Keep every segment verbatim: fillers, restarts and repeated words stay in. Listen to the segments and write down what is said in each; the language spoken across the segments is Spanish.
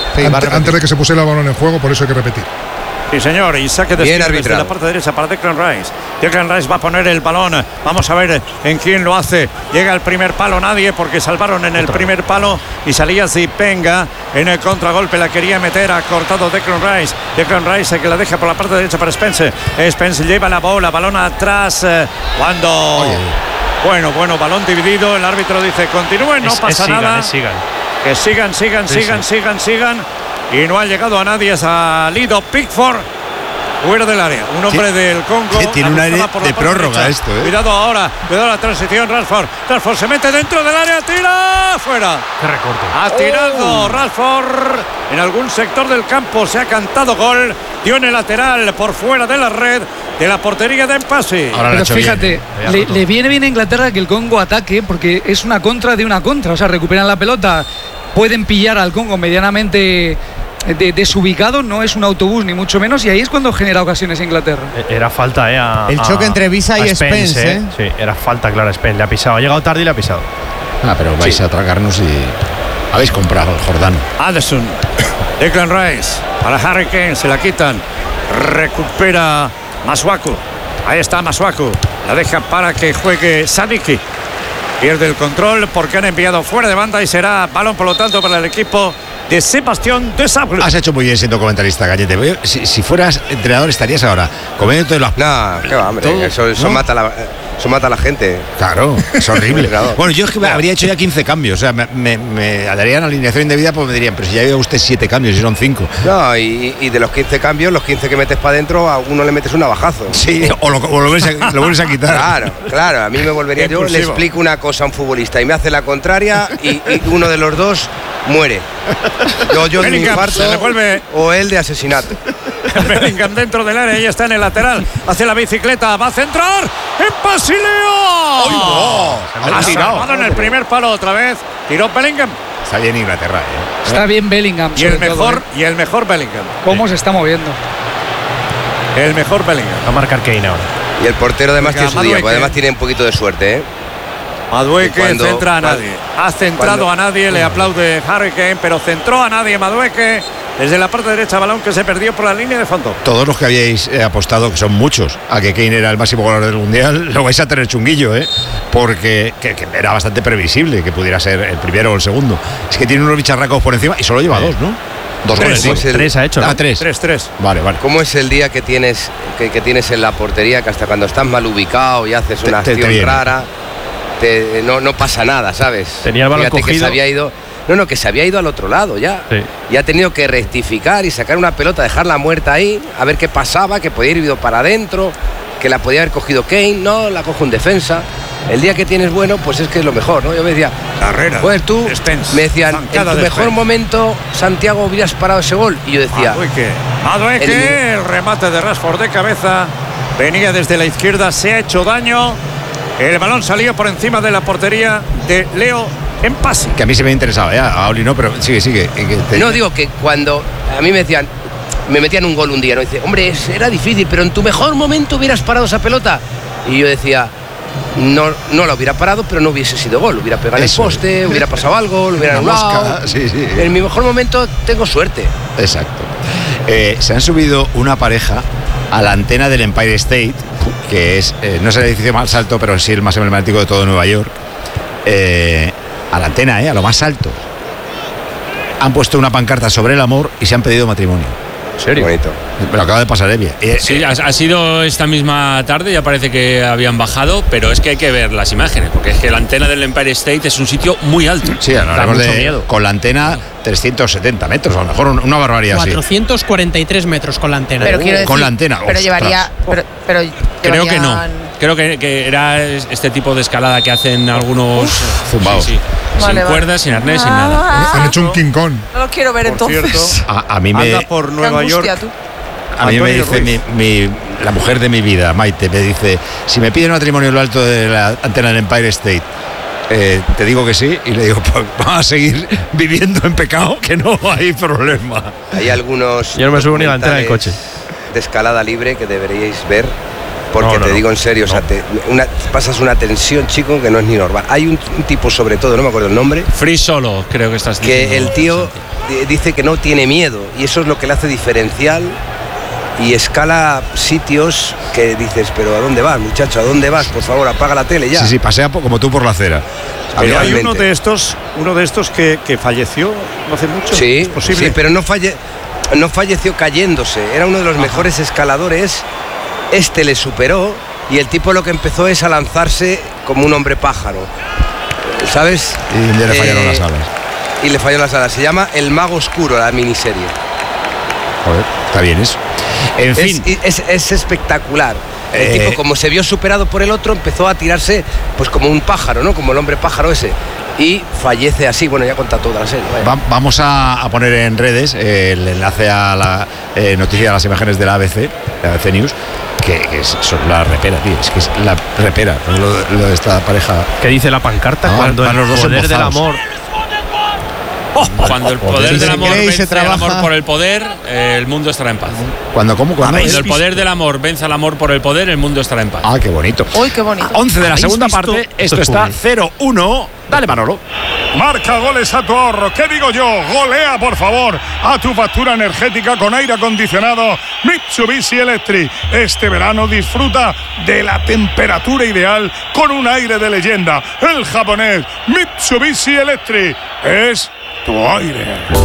Sí, antes, antes de que se pusiera el balón en juego, por eso hay que repetir. Sí, señor, y saque de desde la parte derecha para Declan Rice. Declan Rice va a poner el balón. Vamos a ver en quién lo hace. Llega al primer palo, nadie, porque salvaron en el Otra. primer palo y salía Zipenga en el contragolpe. La quería meter, ha cortado Declan Rice. Declan Rice que la deja por la parte derecha para Spence. Spence lleva la bola, balón atrás. Cuando. Oye. Bueno, bueno, balón dividido. El árbitro dice continúen, no es, pasa es nada. Sigan, sigan. Que sigan, sigan, sí, sigan, sí. sigan, sigan. Y no ha llegado a nadie, ha salido Pickford fuera del área. Un hombre sí, del Congo. Sí, tiene un aire de prórroga derecha. Esto, ¿eh? Cuidado ahora, cuidado la transición, Rashford. Rashford se mete dentro del área, tira fuera. Qué recorte. Ha tirado oh. Rashford en algún sector del campo, se ha cantado gol. Dio en el lateral por fuera de la red de la portería de Mpassi. Pero fíjate, le, le viene bien a Inglaterra que el Congo ataque porque es una contra de una contra. O sea, recuperan la pelota, pueden pillar al Congo medianamente De, desubicado, no es un autobús ni mucho menos, y ahí es cuando genera ocasiones Inglaterra. Era falta, ¿eh? A, el choque a, entre Visa y Spence, Spence ¿eh? Sí, era falta, claro, Spence. Le ha pisado, ha llegado tarde y le ha pisado. Ah, pero vais sí. a tragarnos y habéis comprado el Jordano. Addison, Declan Rice para Harry Kane, se la quitan, recupera Masuaku. Ahí está Masuaku, la deja para que juegue Sadiki. Pierde el control porque han enviado fuera de banda y será balón, por lo tanto, para el equipo de Sebastián Desabre. Has hecho muy bien siendo comentarista, Gallete. Si, si fueras entrenador estarías ahora comiendo las... No, qué va, hombre, todo, eso, eso, ¿no? mata la, eso mata a la gente. Claro, es horrible. Bueno, yo es que habría hecho ya quince cambios. O sea, me, me, me darían alineación indebida, pues me dirían, pero si ya lleva usted siete cambios y son cinco. No, y, y de los quince cambios, los quince que metes para adentro, a uno le metes un navajazo. Sí, o lo, o lo, vuelves, a, lo vuelves a quitar. Claro, claro, a mí me volvería... Yo le explico una cosa a un futbolista y me hace la contraria y, y uno de los dos muere. Yo, yo de infarto se revuelve. O él de asesinato. Bellingham dentro del área, ella está en el lateral, hace la bicicleta, va a centrar. ¡Mpassi Leo! ¡Oh, no! Ha tirado en el primer palo otra vez. Tiró Bellingham. Está bien Inglaterra, ¿eh? Está bien Bellingham. Y el mejor, todo, ¿eh? y el mejor Bellingham. ¿Cómo sí. se está moviendo? El mejor Bellingham. Va a marcar Kane ahora. Y el portero además tiene su día, además tiene un poquito de suerte, ¿eh? Madueke cuando, centra a nadie. Ha centrado cuando, a nadie, le aplaude Harry Kane, pero centró a nadie Madueke desde la parte derecha, balón que se perdió por la línea de fondo. Todos los que habíais eh, apostado, que son muchos, a que Kane era el máximo goleador del Mundial, lo vais a tener chunguillo, ¿eh? Porque que, que era bastante previsible que pudiera ser el primero o el segundo. Es que tiene unos bicharracos por encima y solo lleva sí. dos, ¿no? Dos tres, goles. El, tres ha hecho. ¿no? Ah, tres. Tres, tres. Vale, vale. ¿Cómo es el día que tienes, que, que tienes en la portería, que hasta cuando estás mal ubicado y haces una te, acción te rara... Te, no, no pasa nada, ¿sabes? Tenía el balón Fíjate cogido. Que se había ido, no, no, que se había ido al otro lado ya. Sí. Y ha tenido que rectificar y sacar una pelota, dejarla muerta ahí, a ver qué pasaba, que podía ir ido para adentro, que la podía haber cogido Kane, no, la cojo en defensa. El día que tienes bueno, pues es que es lo mejor, ¿no? Yo me decía, Carrera, pues tú, Spence, me decían, en tu mejor Spence. momento, Santiago, hubieras parado ese gol. Y yo decía... Madueke, Madueke, el, el remate de Rashford de cabeza, venía desde la izquierda, se ha hecho daño. El balón salió por encima de la portería de Leo Mpassi. Que a mí se me interesaba, ya, a Oli no, pero sigue, sigue. Te... No, digo que cuando a mí me decían, me metían un gol un día, ¿no? Dice, hombre, era difícil, pero en tu mejor momento hubieras parado esa pelota. Y yo decía, no, no la hubiera parado, pero no hubiese sido gol. Hubiera pegado el poste, hubiera pasado algo, lo hubiera anulado. Sí, sí. En mi mejor momento tengo suerte. Exacto. Eh, se han subido una pareja a la antena del Empire State, que es, eh, no es el edificio más alto, pero sí el más emblemático de todo Nueva York. Eh, a la antena, eh, a lo más alto. Han puesto una pancarta sobre el amor y se han pedido matrimonio. ¿En serio? Bonito. Me lo acaba de pasar Evia. Eh, sí, ha, ha sido esta misma tarde, ya parece que habían bajado, pero es que hay que ver las imágenes, porque es que la antena del Empire State es un sitio muy alto. Sí, da mucho de, miedo. Con la antena trescientos setenta metros, a lo mejor una barbaridad así. cuatrocientos cuarenta y tres metros con la antena. Pero uh, quiero decir, con la antena. Pero llevaría... Pero, pero creo que no. Creo que, que era este tipo de escalada que hacen algunos... Uf, zumbados. Sí, sí. Vale, sin vale. cuerdas, sin arnés, ah, sin nada. Ah, Han hecho un King Kong. No lo quiero ver por entonces. Cierto, a, a mí me... anda por Nueva York. Tú. A mí me dice mi, mi, la mujer de mi vida, Maite, me dice, si me piden matrimonio en lo alto de la antena del Empire State, eh, te digo que sí, y le digo, pues vamos a seguir viviendo en pecado, que no hay problema. Hay algunos... Yo no me subo ni a la antena del coche. De escalada libre que deberíais ver, porque no, no, te digo en serio, no. o sea, te, una, pasas una tensión, chico, que no es ni normal. Hay un, un tipo, sobre todo, no me acuerdo el nombre. Free Solo, creo que estás diciendo. Que el tío dice que no tiene miedo y eso es lo que le hace diferencial y escala sitios que dices, pero ¿a dónde vas, muchacho? ¿A dónde vas? Por favor, apaga la tele ya. Sí, sí, pasea como tú por la acera. Pero hay uno de estos, uno de estos que, que falleció no hace mucho. Sí, ¿es posible? Sí, pero no, falle, no falleció cayéndose. Era uno de los Ajá. mejores escaladores. Este le superó y el tipo lo que empezó es a lanzarse como un hombre pájaro. ¿Sabes? Y le fallaron eh, las alas. Y le fallaron las alas. Se llama El Mago Oscuro, la miniserie. Joder, está bien eso. En fin. Es, es, es espectacular. El eh, tipo, como se vio superado por el otro, empezó a tirarse pues como un pájaro, ¿no? Como el hombre pájaro ese. Y fallece así. Bueno, ya cuenta toda la serie. Va, vamos a, a poner en redes eh, el enlace a la eh, noticia de las imágenes de la A B C, de A B C News, que, que es, son la repera, tío. Es que es la repera, lo, lo de esta pareja. ¿Qué dice la pancarta? Ah, cuando el los dos poder del embozados. amor. Cuando el poder del amor vence el amor por el poder, el mundo estará en paz. ¿Cuándo, cómo, cuándo? Cuando el poder del amor vence al amor por el poder, el mundo estará en paz. Ah, qué bonito. Uy, qué bonito. once de la segunda parte, esto está cero uno. Dale, Manolo. Marca goles a tu ahorro. ¿Qué digo yo? Golea, por favor, a tu factura energética con aire acondicionado Mitsubishi Electric. Este verano disfruta de la temperatura ideal con un aire de leyenda. El japonés Mitsubishi Electric es tu aire.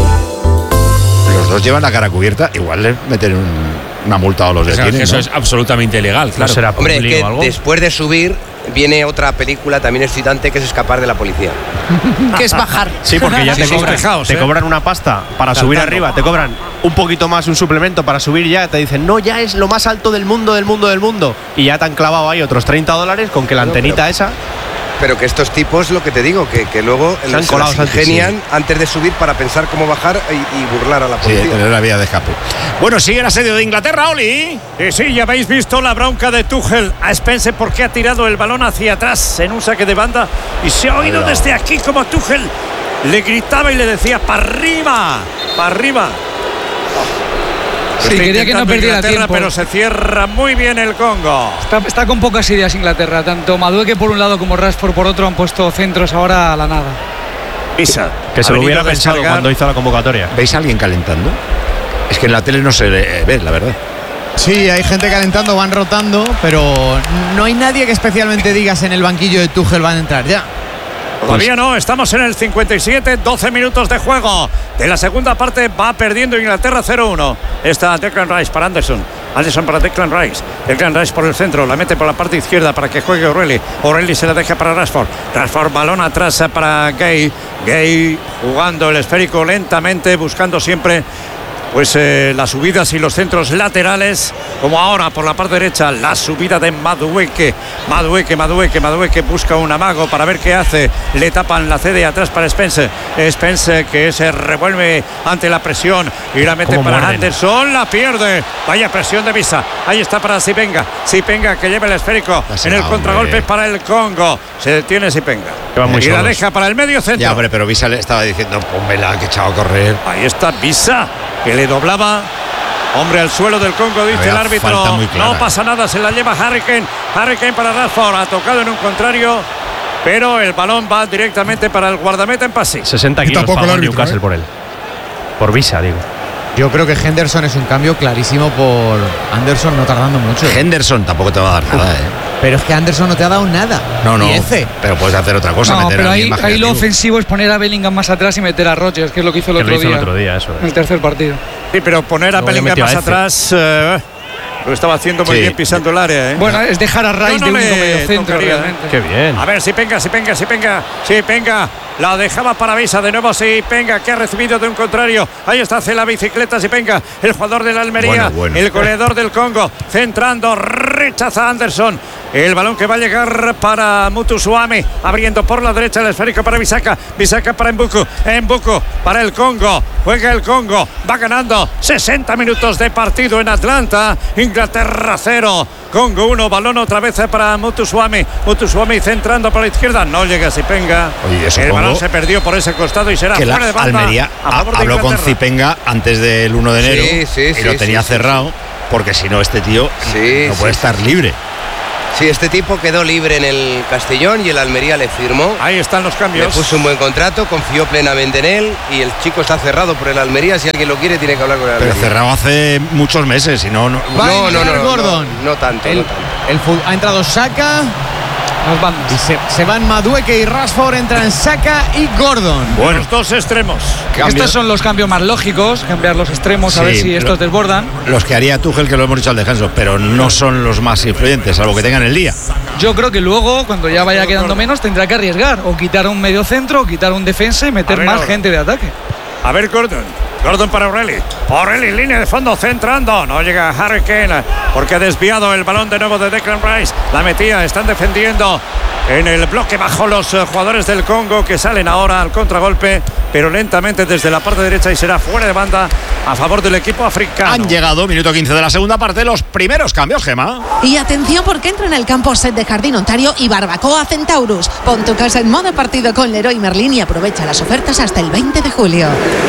Los dos llevan la cara cubierta. Igual les meten un, una multa o los detienen. Claro, que eso ¿no? es absolutamente ilegal. Claro. ¿No será Hombre, que o algo? después de subir viene otra película también excitante que es Escapar de la policía. Que es bajar. Sí, porque ya Sí, te, sí, cobran, despejaos, te ¿eh? cobran una pasta para Saltando. subir arriba, te cobran un poquito más, un suplemento para subir ya, te dicen, no, ya es lo más alto del mundo, del mundo, del mundo. Y ya te han clavado ahí otros treinta dólares con que la No, antenita pero- esa. Pero que estos tipos, lo que te digo, que, que luego Se han se colado las antes, ingenian sí. antes de subir para pensar cómo bajar y, y burlar a la Sí, policía. tener la vía de escape. Bueno, sigue el asedio de Inglaterra, Oli. Sí, sí, ya habéis visto la bronca de Tuchel a Spence porque ha tirado el balón hacia atrás en un saque de banda y se ha oído desde aquí como Tuchel le gritaba y le decía para arriba, para arriba. Sí, Está quería que no intentando perdiera Inglaterra, tiempo. pero se cierra muy bien el Congo. Está, está con pocas ideas Inglaterra. Tanto Madueke por un lado como Rashford por otro han puesto centros ahora a la nada. Pisa. Que se Ha lo venido hubiera a pensado descargar. cuando hizo la convocatoria. ¿Veis a alguien calentando? Es que en la tele no se le ve, la verdad. Sí, hay gente calentando, van rotando, pero no hay nadie que especialmente digas en el banquillo de Tuchel van a entrar ya. Todavía no, estamos en el cincuenta y siete, doce minutos de juego. De la segunda parte va perdiendo Inglaterra cero uno. Está Declan Rice para Anderson. Anderson para Declan Rice. Declan Rice por el centro, la mete por la parte izquierda para que juegue O'Reilly. O'Reilly se la deja para Rashford. Rashford, balón atrás para Gay. Gay jugando el esférico lentamente, buscando siempre pues eh, las subidas y los centros laterales, como ahora por la parte derecha, la subida de Madueke. Madueke, Madueke, Madueke busca un amago para ver qué hace. Le tapan la cede atrás para Spence. Spence que se revuelve ante la presión y la mete para muerden. Anderson, la pierde. Vaya presión de Visa. Ahí está para Sipenga. Sipenga que lleva el esférico Pasa, en el hombre. contragolpe para el Congo. Se detiene Sipenga. Que van muy Y la solos. deja para el medio centro. Ya, hombre, pero Visa le estaba diciendo, pónmela, que echado a correr. Ahí está Visa, que le doblaba. Hombre al suelo del Congo, dice Había el árbitro. falta muy clara. No pasa nada, se la lleva Harry Kane. Harry Kane para Rashford. Ha tocado en un contrario, pero el balón va directamente para el guardameta en pase. sesenta Y kilos tampoco el pagó árbitro, Newcastle ¿eh? por él. Por Visa, digo. Yo creo que Henderson es un cambio clarísimo por Anderson, no tardando mucho. Henderson tampoco te va a dar nada, ¿eh? Pero es que Anderson no te ha dado nada. No, no. Ni ese. Pero puedes hacer otra cosa, No, meter pero a ahí, alguien más ahí lo creativo. ofensivo es poner a Bellingham más atrás y meter a Rodgers, que es lo que hizo el Que lo otro hizo día. el otro día, eso En es. el tercer partido. Sí, pero poner a Luego le Bellingham metió a más Eze. atrás eh, lo estaba haciendo muy Sí. bien pisando el área. ¿eh? Bueno, es dejar a Rice Yo no de único le medio centro tocaría, realmente. Qué bien. A ver, si venga, si venga, si venga, si venga. La dejaba para Visa de nuevo, si venga, que ha recibido de un contrario. Ahí está, hace la bicicleta, si venga, el jugador de la Almería, Bueno, bueno. el goleador del Congo, centrando, rechaza a Anderson. El balón que va a llegar para Mutusuame, abriendo por la derecha el esférico para Bisaka. Bisaka para Mbuku, Mbuku para el Congo. Juega el Congo, va ganando sesenta minutos de partido en Atlanta. Inglaterra cero, Congo uno, balón otra vez para Mutusuame. Mutusuame centrando por la izquierda, no llega Sipenga. Oye, eso el Congo, balón se perdió por ese costado y será que la fuera de banda. Almería a favor de habló con Inglaterra. Zipenga antes del uno de enero Sí, sí, y sí, lo sí, tenía sí, cerrado porque si no este tío Sí, no sí, puede sí, estar sí. libre. Sí, este tipo quedó libre en el Castellón y el Almería le firmó. Ahí están los cambios. Le puso un buen contrato, confió plenamente en él y el chico está cerrado por el Almería. Si alguien lo quiere, tiene que hablar con el Almería. Pero cerrado hace muchos meses, y no. No, no, no, no, Gordon. No, no tanto, el, no tanto. El, ha entrado Saka. Las bandas. Y se, se van Madueke y Rashford, entran Saka y Gordon. Bueno, los dos extremos. Cambio. Estos son los cambios más lógicos, cambiar los extremos, sí, a ver si estos lo, desbordan. Los que haría Tuchel, que lo hemos dicho al descanso, pero no son los más influyentes, salvo que tengan el día. Yo creo que luego, cuando ya vaya quedando menos, tendrá que arriesgar, o quitar un medio centro, o quitar un defensa y meter ver, más ahora. gente de ataque. A ver, Gordon. Gordon para O'Reilly. O'Reilly, línea de fondo, centrando. No llega Harry Kane porque ha desviado el balón de nuevo de Declan Rice. La metía, están defendiendo en el bloque bajo los jugadores del Congo, que salen ahora al contragolpe, pero lentamente desde la parte derecha, y será fuera de banda a favor del equipo africano. Han llegado, minuto quince de la segunda parte, los primeros cambios, Gemma. Y atención, porque entra en el campo Set de Jardín Ontario y Barbacoa Centaurus. Pon tu casa en modo partido con Leroy Merlin y aprovecha las ofertas hasta el veinte de julio.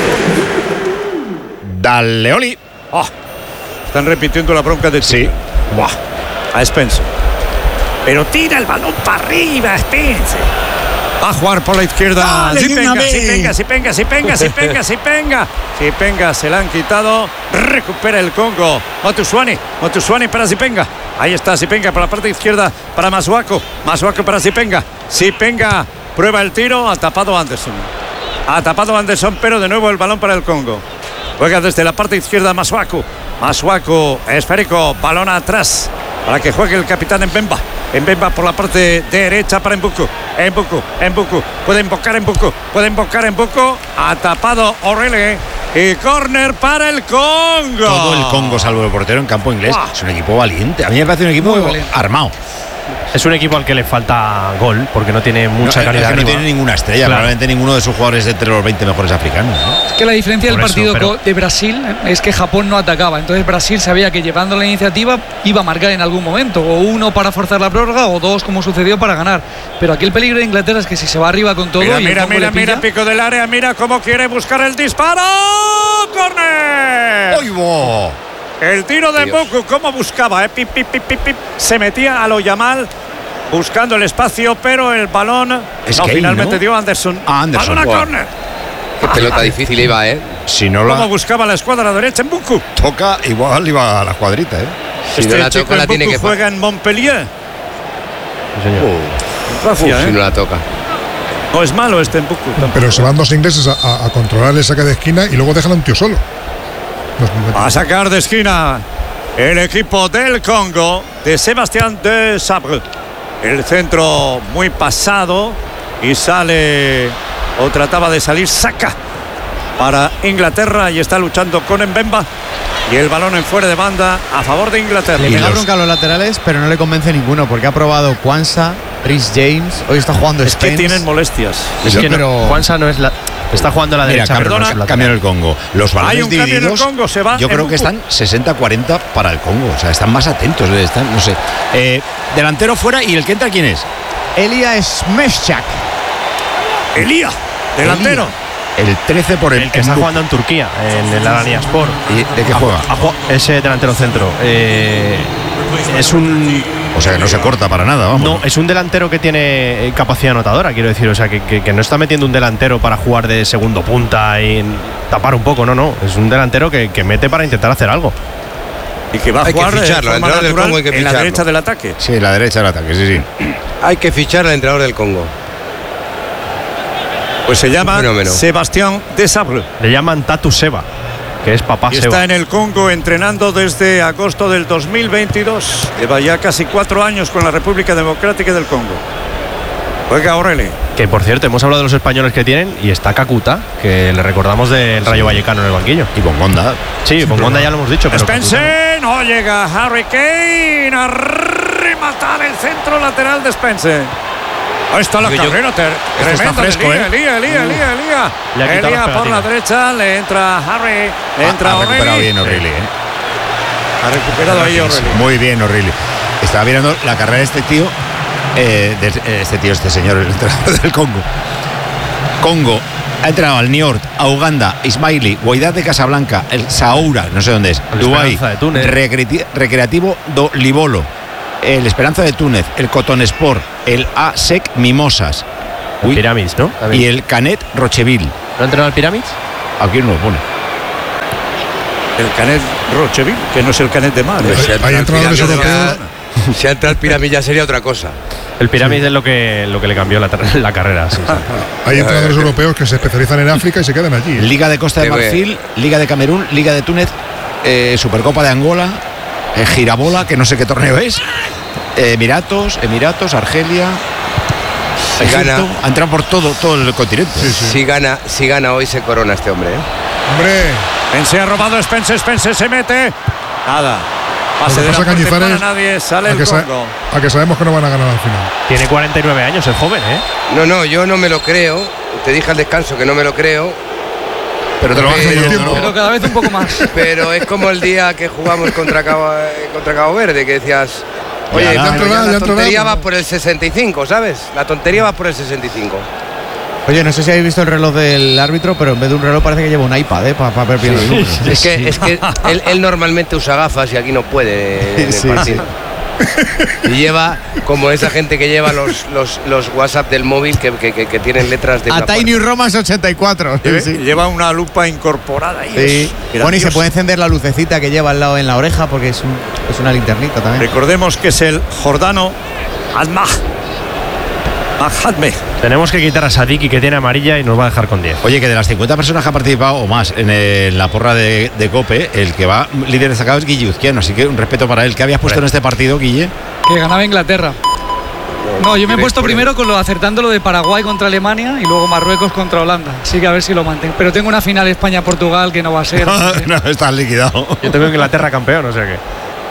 Dale, Oli. Oh, están repitiendo la bronca de sí. Wow. A Spencer. Pero tira el balón para arriba, Spencer. Va a jugar por la izquierda. Dale, si si penga, si penga, si penga, si penga, si penga, si penga. Si penga, se la han quitado. Recupera el Congo. Motuswani, Motuswani para Zipenga. Ahí está Zipenga por la parte izquierda para Masuaku. Masuaku para Zipenga. Zipenga prueba el tiro. Ha tapado Anderson. Ha tapado Anderson, pero de nuevo el balón para el Congo. Juega desde la parte izquierda Masuaku. Masuaku, esférico, balón atrás para que juegue el capitán Mbemba. Mbemba por la parte derecha para Mbuku. Mbuku, Mbuku, puede invocar Mbuku, puede invocar Mbuku. Ha tapado O'Reilly y córner para el Congo. Todo el Congo, salvo el portero en campo inglés. Wow. Es un equipo valiente. A mí me parece un equipo armado. Es un equipo al que le falta gol, porque no tiene mucha no, calidad. Es que no tiene ninguna estrella, claro. Probablemente ninguno de sus jugadores de entre los veinte mejores africanos, ¿no? Es que la diferencia Por del partido eso, pero... de Brasil es que Japón no atacaba. Entonces Brasil sabía que llevando la iniciativa iba a marcar en algún momento, o uno para forzar la prórroga, o dos, como sucedió, para ganar. Pero aquí el peligro de Inglaterra es que si se va arriba con todo. Mira, y mira, mira, mira, pico del área, mira cómo quiere buscar el disparo. ¡Córner! ¡Oigo! El tiro de Mbuku, cómo buscaba, ¿eh? Pip, pip, pip, pip, pip. Se metía a lo Yamal buscando el espacio, pero el balón es no, que finalmente ¿no? dio Anderson. Ah, Anderson. Balón a córner. Qué pelota difícil iba, ¿eh? Si no la... ¿Cómo buscaba la escuadra derecha en Mbuku? Toca, igual iba a la cuadrita, ¿eh? Si este no la chico toca, la tiene que... juega en Montpellier. Sí, señor. Uh, Gracias, Uf, ¿eh? Si no la toca. No es malo este Mbuku. Pero se van dos ingleses a, a, a controlar el saque de esquina y luego dejan a un tío solo. A sacar de esquina el equipo del Congo de Sébastien Desabre. El centro muy pasado y sale o trataba de salir Saka para Inglaterra y está luchando con Mbemba y el balón en fuera de banda a favor de Inglaterra. Le pega bronca a los laterales, pero no le convence ninguno porque ha probado Kwanza, Rhys James, hoy está jugando Es Spence. que tienen molestias. Es que pero no, Kwanza no es la... Está jugando a la Mira, derecha. Perdona, no cambian el Congo. Los balones Hay un cambio divididos, en el Congo, se va yo creo que están sesenta cuarenta para el Congo. O sea, están más atentos. Están, no sé. Eh, delantero fuera, ¿y el que entra quién es? Elia Smeshchak. Elía, delantero. Elía. El trece por el, el que está jugando en Turquía, en el Alanyaspor. ¿Y de qué juega? A, a, ese delantero centro. Eh, es un. O sea que no se corta para nada, vamos. No, es un delantero que tiene capacidad anotadora, quiero decir. O sea, que, que, que no está metiendo un delantero para jugar de segundo punta y tapar un poco, no, no. Es un delantero que, que mete para intentar hacer algo. Y que va a hay jugar que ficharlo, de forma del Congo hay que en ficharlo. la derecha del ataque. Sí, la derecha del ataque, sí, sí. Hay que fichar al entrenador del Congo. Pues se llama Sébastien Desabre. Le llaman Tatu Seba, que es papá y Seba. Está en el Congo entrenando desde agosto del dos mil veintidós. Lleva ya casi cuatro años con la República Democrática del Congo. Juega O'Reilly. Que por cierto, hemos hablado de los españoles que tienen y está Kakuta, que le recordamos del Rayo Vallecano en el banquillo. Y Bongonda. Sí, Bongonda ya lo hemos dicho. Pero Spencer, no llega Harry Kane a rematar el centro lateral de Spencer. Ahí está la carrera, este está fresco, Elía, Elía, Elía, Elía, Elía. Elía por la derecha, le entra Harry, le entra ha, ha recuperado O'Reilly. bien O'Reilly, ¿eh? Ha recuperado ahí O'Reilly. Muy bien O'Reilly. Estaba mirando la carrera de este tío, eh, de este tío, este señor, el entrenador del Congo. Congo ha entrenado al Niort, a Uganda, Ismaili, Wydad de Casablanca, el Saoura, no sé dónde es, Dubái, Recreati- Recreativo do Libolo. el Esperanza de Túnez, el Cotton Sport, el A S E C Mimosas. El Pyramids, ¿no? Y el Canet Rocheville. ¿No ha entrenado al Pyramids? Aquí no lo pone. El Canet Rocheville, que no es el Canet de Mar. ¿eh? Si hay entrenadores europeos. Si entra el Pirámide ya sería otra cosa. El Pirámide sí. es lo que, lo que le cambió la, la carrera. Sí, sí. Hay entrenadores europeos que se especializan en África y se quedan allí. Liga de Costa de Marfil, Liga de Camerún, Liga de Túnez, eh, Supercopa de Angola, eh, Girabola, que no sé qué torneo es, eh, Emiratos, Emiratos, Argelia. Si Egipto, gana, ha entrado por todo, todo el continente. Sí, sí. Si gana, si gana hoy se corona este hombre. ¿eh? Hombre. Spence ha robado, Spence, Spence se mete. Nada. Pase de la Cañizares, para nadie, sale a el que Congo. A que sabemos que no van a ganar al final. Tiene cuarenta y nueve años, es joven, ¿eh? No, no, yo no me lo creo. Te dije al descanso que no me lo creo. Pero te lo vas a hacer tiempo. Pero cada vez un poco más. Pero es como el día que jugamos contra Cabo, contra Cabo Verde, que decías, oye, ya, no, ya, la ya, tontería ya, va por el sesenta y cinco, ¿sabes? La tontería va por el sesenta y cinco. Oye, no sé si habéis visto el reloj del árbitro, pero en vez de un reloj parece que lleva un iPad, ¿eh? Para pa ver bien los números. Sí, es que, es que él, él normalmente usa gafas y aquí no puede en el sí, partido. Sí. Y lleva como esa gente que lleva los, los, los WhatsApp del móvil que, que, que, que tienen letras de... A Tiny Romas ochenta y cuatro. Lleva, sí. lleva una lupa incorporada ahí. Sí. Bueno, y se puede encender la lucecita que lleva al lado en la oreja porque es, un, es una linternita también. Recordemos que es el jordano Almah. Mahatme. Tenemos que quitar a Sadiki, que tiene amarilla, y nos va a dejar con diez. Oye, que de las cincuenta personas que han participado o más en, el, en la porra de, de COPE, el que va líder destacado es Guille Uzquiano, así que un respeto para él. ¿Qué habías puesto en este partido, Guille? Que ganaba Inglaterra. No, yo me he puesto primero con lo acertando lo de Paraguay contra Alemania y luego Marruecos contra Holanda. Así que a ver si lo mantengo. Pero tengo una final España-Portugal que no va a ser. No, estás liquidado. Yo tengo Inglaterra campeón, o sea que...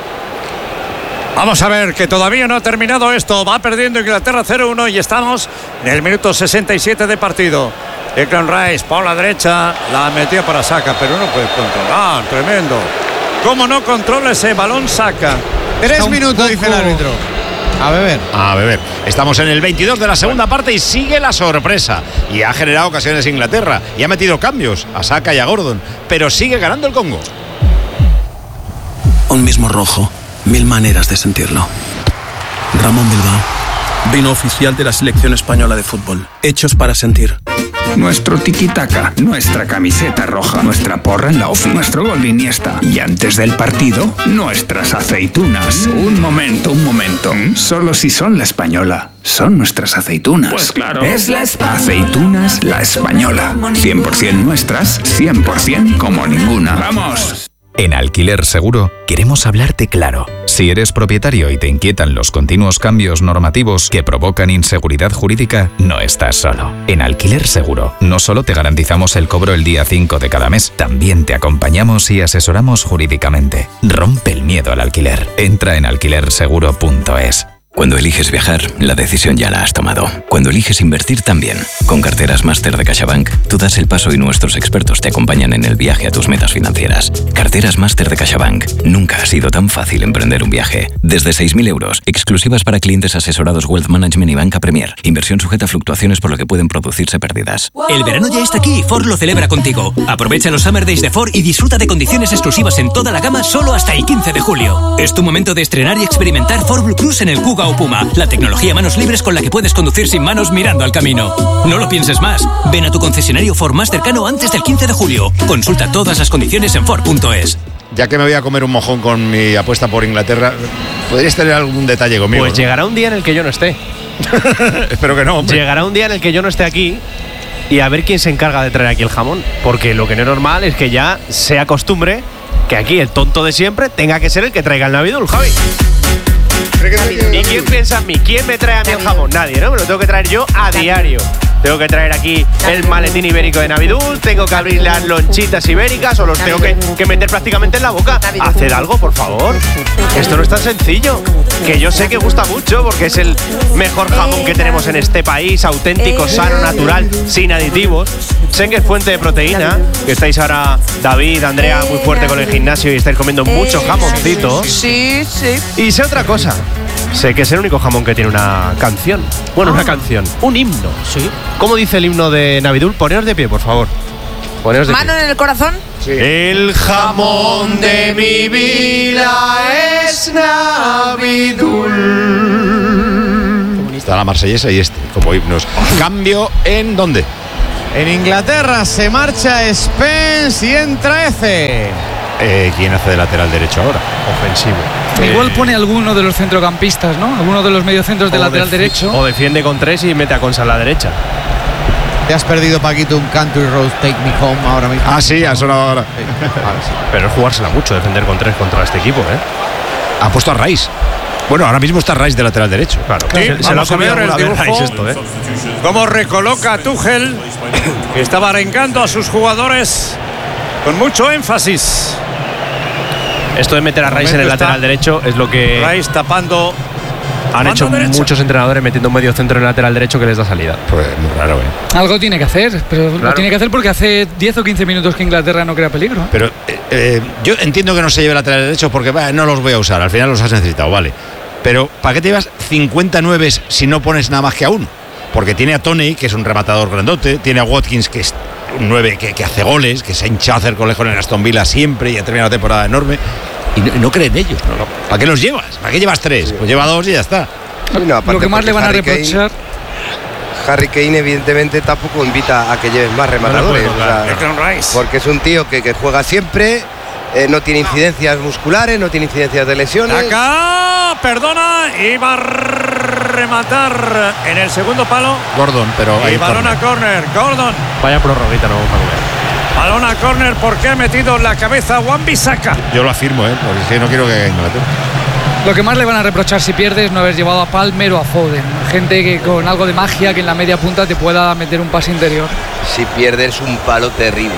Vamos a ver, que todavía no ha terminado esto. Va perdiendo Inglaterra cero uno y estamos en el minuto sesenta y siete de partido. Declan Rice por la derecha, la metió para Saka, pero no puede controlar. Tremendo. ¿Cómo no controla ese balón Saka? Tres minutos, poco... dice el árbitro. A beber. A beber. Estamos en el veintidós de la segunda parte y sigue la sorpresa. Y ha generado ocasiones Inglaterra. Y ha metido cambios a Saka y a Gordon. Pero sigue ganando el Congo. Un mismo rojo. Mil maneras de sentirlo. Ramón Bilbao, vino oficial de la selección española de fútbol. Hechos para sentir. Nuestro tiki-taka, nuestra camiseta roja, nuestra porra en la ofi, nuestro gol de Iniesta. Y antes del partido, nuestras aceitunas. Un momento, un momento. Solo si son la española, son nuestras aceitunas. Pues claro. Es la aceitunas la española. cien por ciento nuestras, cien por ciento como ninguna. ¡Vamos! En Alquiler Seguro queremos hablarte claro. Si eres propietario y te inquietan los continuos cambios normativos que provocan inseguridad jurídica, no estás solo. En Alquiler Seguro no solo te garantizamos el cobro el día cinco de cada mes, también te acompañamos y asesoramos jurídicamente. Rompe el miedo al alquiler. Entra en alquiler seguro punto es. Cuando eliges viajar, la decisión ya la has tomado. Cuando eliges invertir, también. Con carteras Máster de CaixaBank, tú das el paso y nuestros expertos te acompañan en el viaje a tus metas financieras. Carteras Máster de CaixaBank. Nunca ha sido tan fácil emprender un viaje. Desde seis mil euros, exclusivas para clientes asesorados Wealth Management y Banca Premier. Inversión sujeta a fluctuaciones por lo que pueden producirse pérdidas. El verano ya está aquí y Ford lo celebra contigo. Aprovecha los Summer Days de Ford y disfruta de condiciones exclusivas en toda la gama solo hasta el quince de julio. Es tu momento de estrenar y experimentar Ford Blue Cruise en el Kuga o Puma, la tecnología a manos libres con la que puedes conducir sin manos mirando al camino. No lo pienses más. Ven a tu concesionario Ford más cercano antes del quince de julio. Consulta todas las condiciones en Ford punto es. Ya que me voy a comer un mojón con mi apuesta por Inglaterra, ¿podrías tener algún detalle conmigo? Pues ¿no? Llegará un día en el que yo no esté. Espero que no, hombre. Llegará un día en el que yo no esté aquí y a ver quién se encarga de traer aquí el jamón. Porque lo que no es normal es que ya sea costumbre que aquí el tonto de siempre tenga que ser el que traiga el Navidul, Javi. ¿Y quién piensa en mí? ¿Quién me trae a mí el jamón? Nadie, ¿no? Me lo tengo que traer yo a diario. Tengo que traer aquí el maletín ibérico de Navidul, tengo que abrir las lonchitas ibéricas o los tengo que, que meter prácticamente en la boca. Haced algo, por favor. Esto no es tan sencillo. Que yo sé que gusta mucho porque es el mejor jamón que tenemos en este país, auténtico, sano, natural, sin aditivos. Sé que es fuente de proteína, que estáis ahora, David, Andrea, muy fuerte con el gimnasio y estáis comiendo muchos jamoncitos. Sí, sí. Y sé otra cosa. Sé que es el único jamón que tiene una canción. Bueno, ah. una canción. Un himno. Sí. ¿Cómo dice el himno de Navidul? Poneos de pie, por favor. Poneos de ¿Mano pie. en el corazón? Sí. El jamón de mi vida es Navidul. Está la marsellesa y este, como himnos. Cambio en ¿dónde? En Inglaterra se marcha Spence y entra Eze. Eh, ¿Quién hace de lateral derecho ahora? Ofensivo. Igual pone alguno de los centrocampistas, ¿no? Alguno de los mediocentros de lateral derecho. O defiende con tres y mete a Consa a la derecha. Te has perdido, Paquito, un Country Road Take Me Home ahora mismo. Ah, sí, ha sonado ahora. Sí. Ahora sí. Pero es jugársela mucho defender con tres contra este equipo, ¿eh? Ha puesto a Rice. Bueno, ahora mismo está Rice de lateral derecho. Claro, Sí, se, se lo ha vamos a comido ver el alguna vez dibujo. Rice esto, ¿eh? Cómo recoloca a Tuchel, que estaba arengando a sus jugadores con mucho énfasis. Esto de meter a Rice en el lateral derecho es lo que Rice tapando. han hecho derecha. muchos entrenadores metiendo un medio centro en el lateral derecho que les da salida. Pues muy raro, ¿eh? Algo tiene que hacer, pero lo Claro. tiene que hacer porque hace diez o quince minutos que Inglaterra no crea peligro. ¿eh? Pero eh, eh, yo entiendo que no se lleve lateral derecho porque bah, no los voy a usar. Al final los has necesitado, vale. Pero ¿para qué te llevas cincuenta nueve si no pones nada más que a uno? Porque tiene a Toney, que es un rematador grandote, tiene a Watkins, que es un nueve que, que hace goles, que se ha hinchado a hacer goles con el Aston Villa siempre y ha terminado la temporada enorme. Y no, no creen ellos. No, no. ¿Para qué los llevas? ¿Para qué llevas tres? Pues lleva dos y ya está. Sí, no, aparte Lo que más porque le van a Harry Kane- reprochar. Harry Kane evidentemente tampoco invita a que lleven más rematadores, No, no, o sea, Declan Rice. porque es un tío que, que juega siempre, eh, no tiene incidencias musculares, no tiene incidencias de lesiones. Acá, perdona, iba a rematar en el segundo palo. Gordon, pero Y ahí balón a córner, Gordon. Vaya prorroguita, no vamos a comer. Balón a córner porque ha metido la cabeza Wan-Bissaka. yo lo afirmo, ¿eh? Porque es que no quiero que caiga Inglaterra. Lo que más le van a reprochar si pierdes es no haber llevado a Palmer o a Foden. Gente que con algo de magia que en la media punta te pueda meter un pase interior. Si pierdes un palo terrible,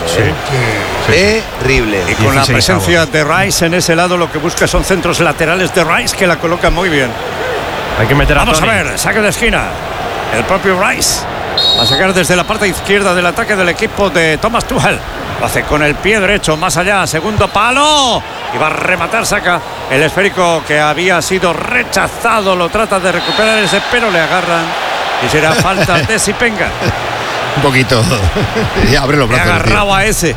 ¿eh? Terrible. Y con la presencia de Rice en ese lado, lo que busca son centros laterales de Rice que la colocan muy bien. Hay que meter a Vamos a Toney. ver, saque de esquina. El propio Rice va a sacar desde la parte izquierda del ataque del equipo de Thomas Tuchel. Lo hace con el pie derecho, más allá, segundo palo. Y va a rematar, saca el esférico que había sido rechazado. Lo trata de recuperar ese, pero le agarran. Y será falta de Sipenga. Un poquito. Y abre los Le ha brazos. tío. agarrado a ese.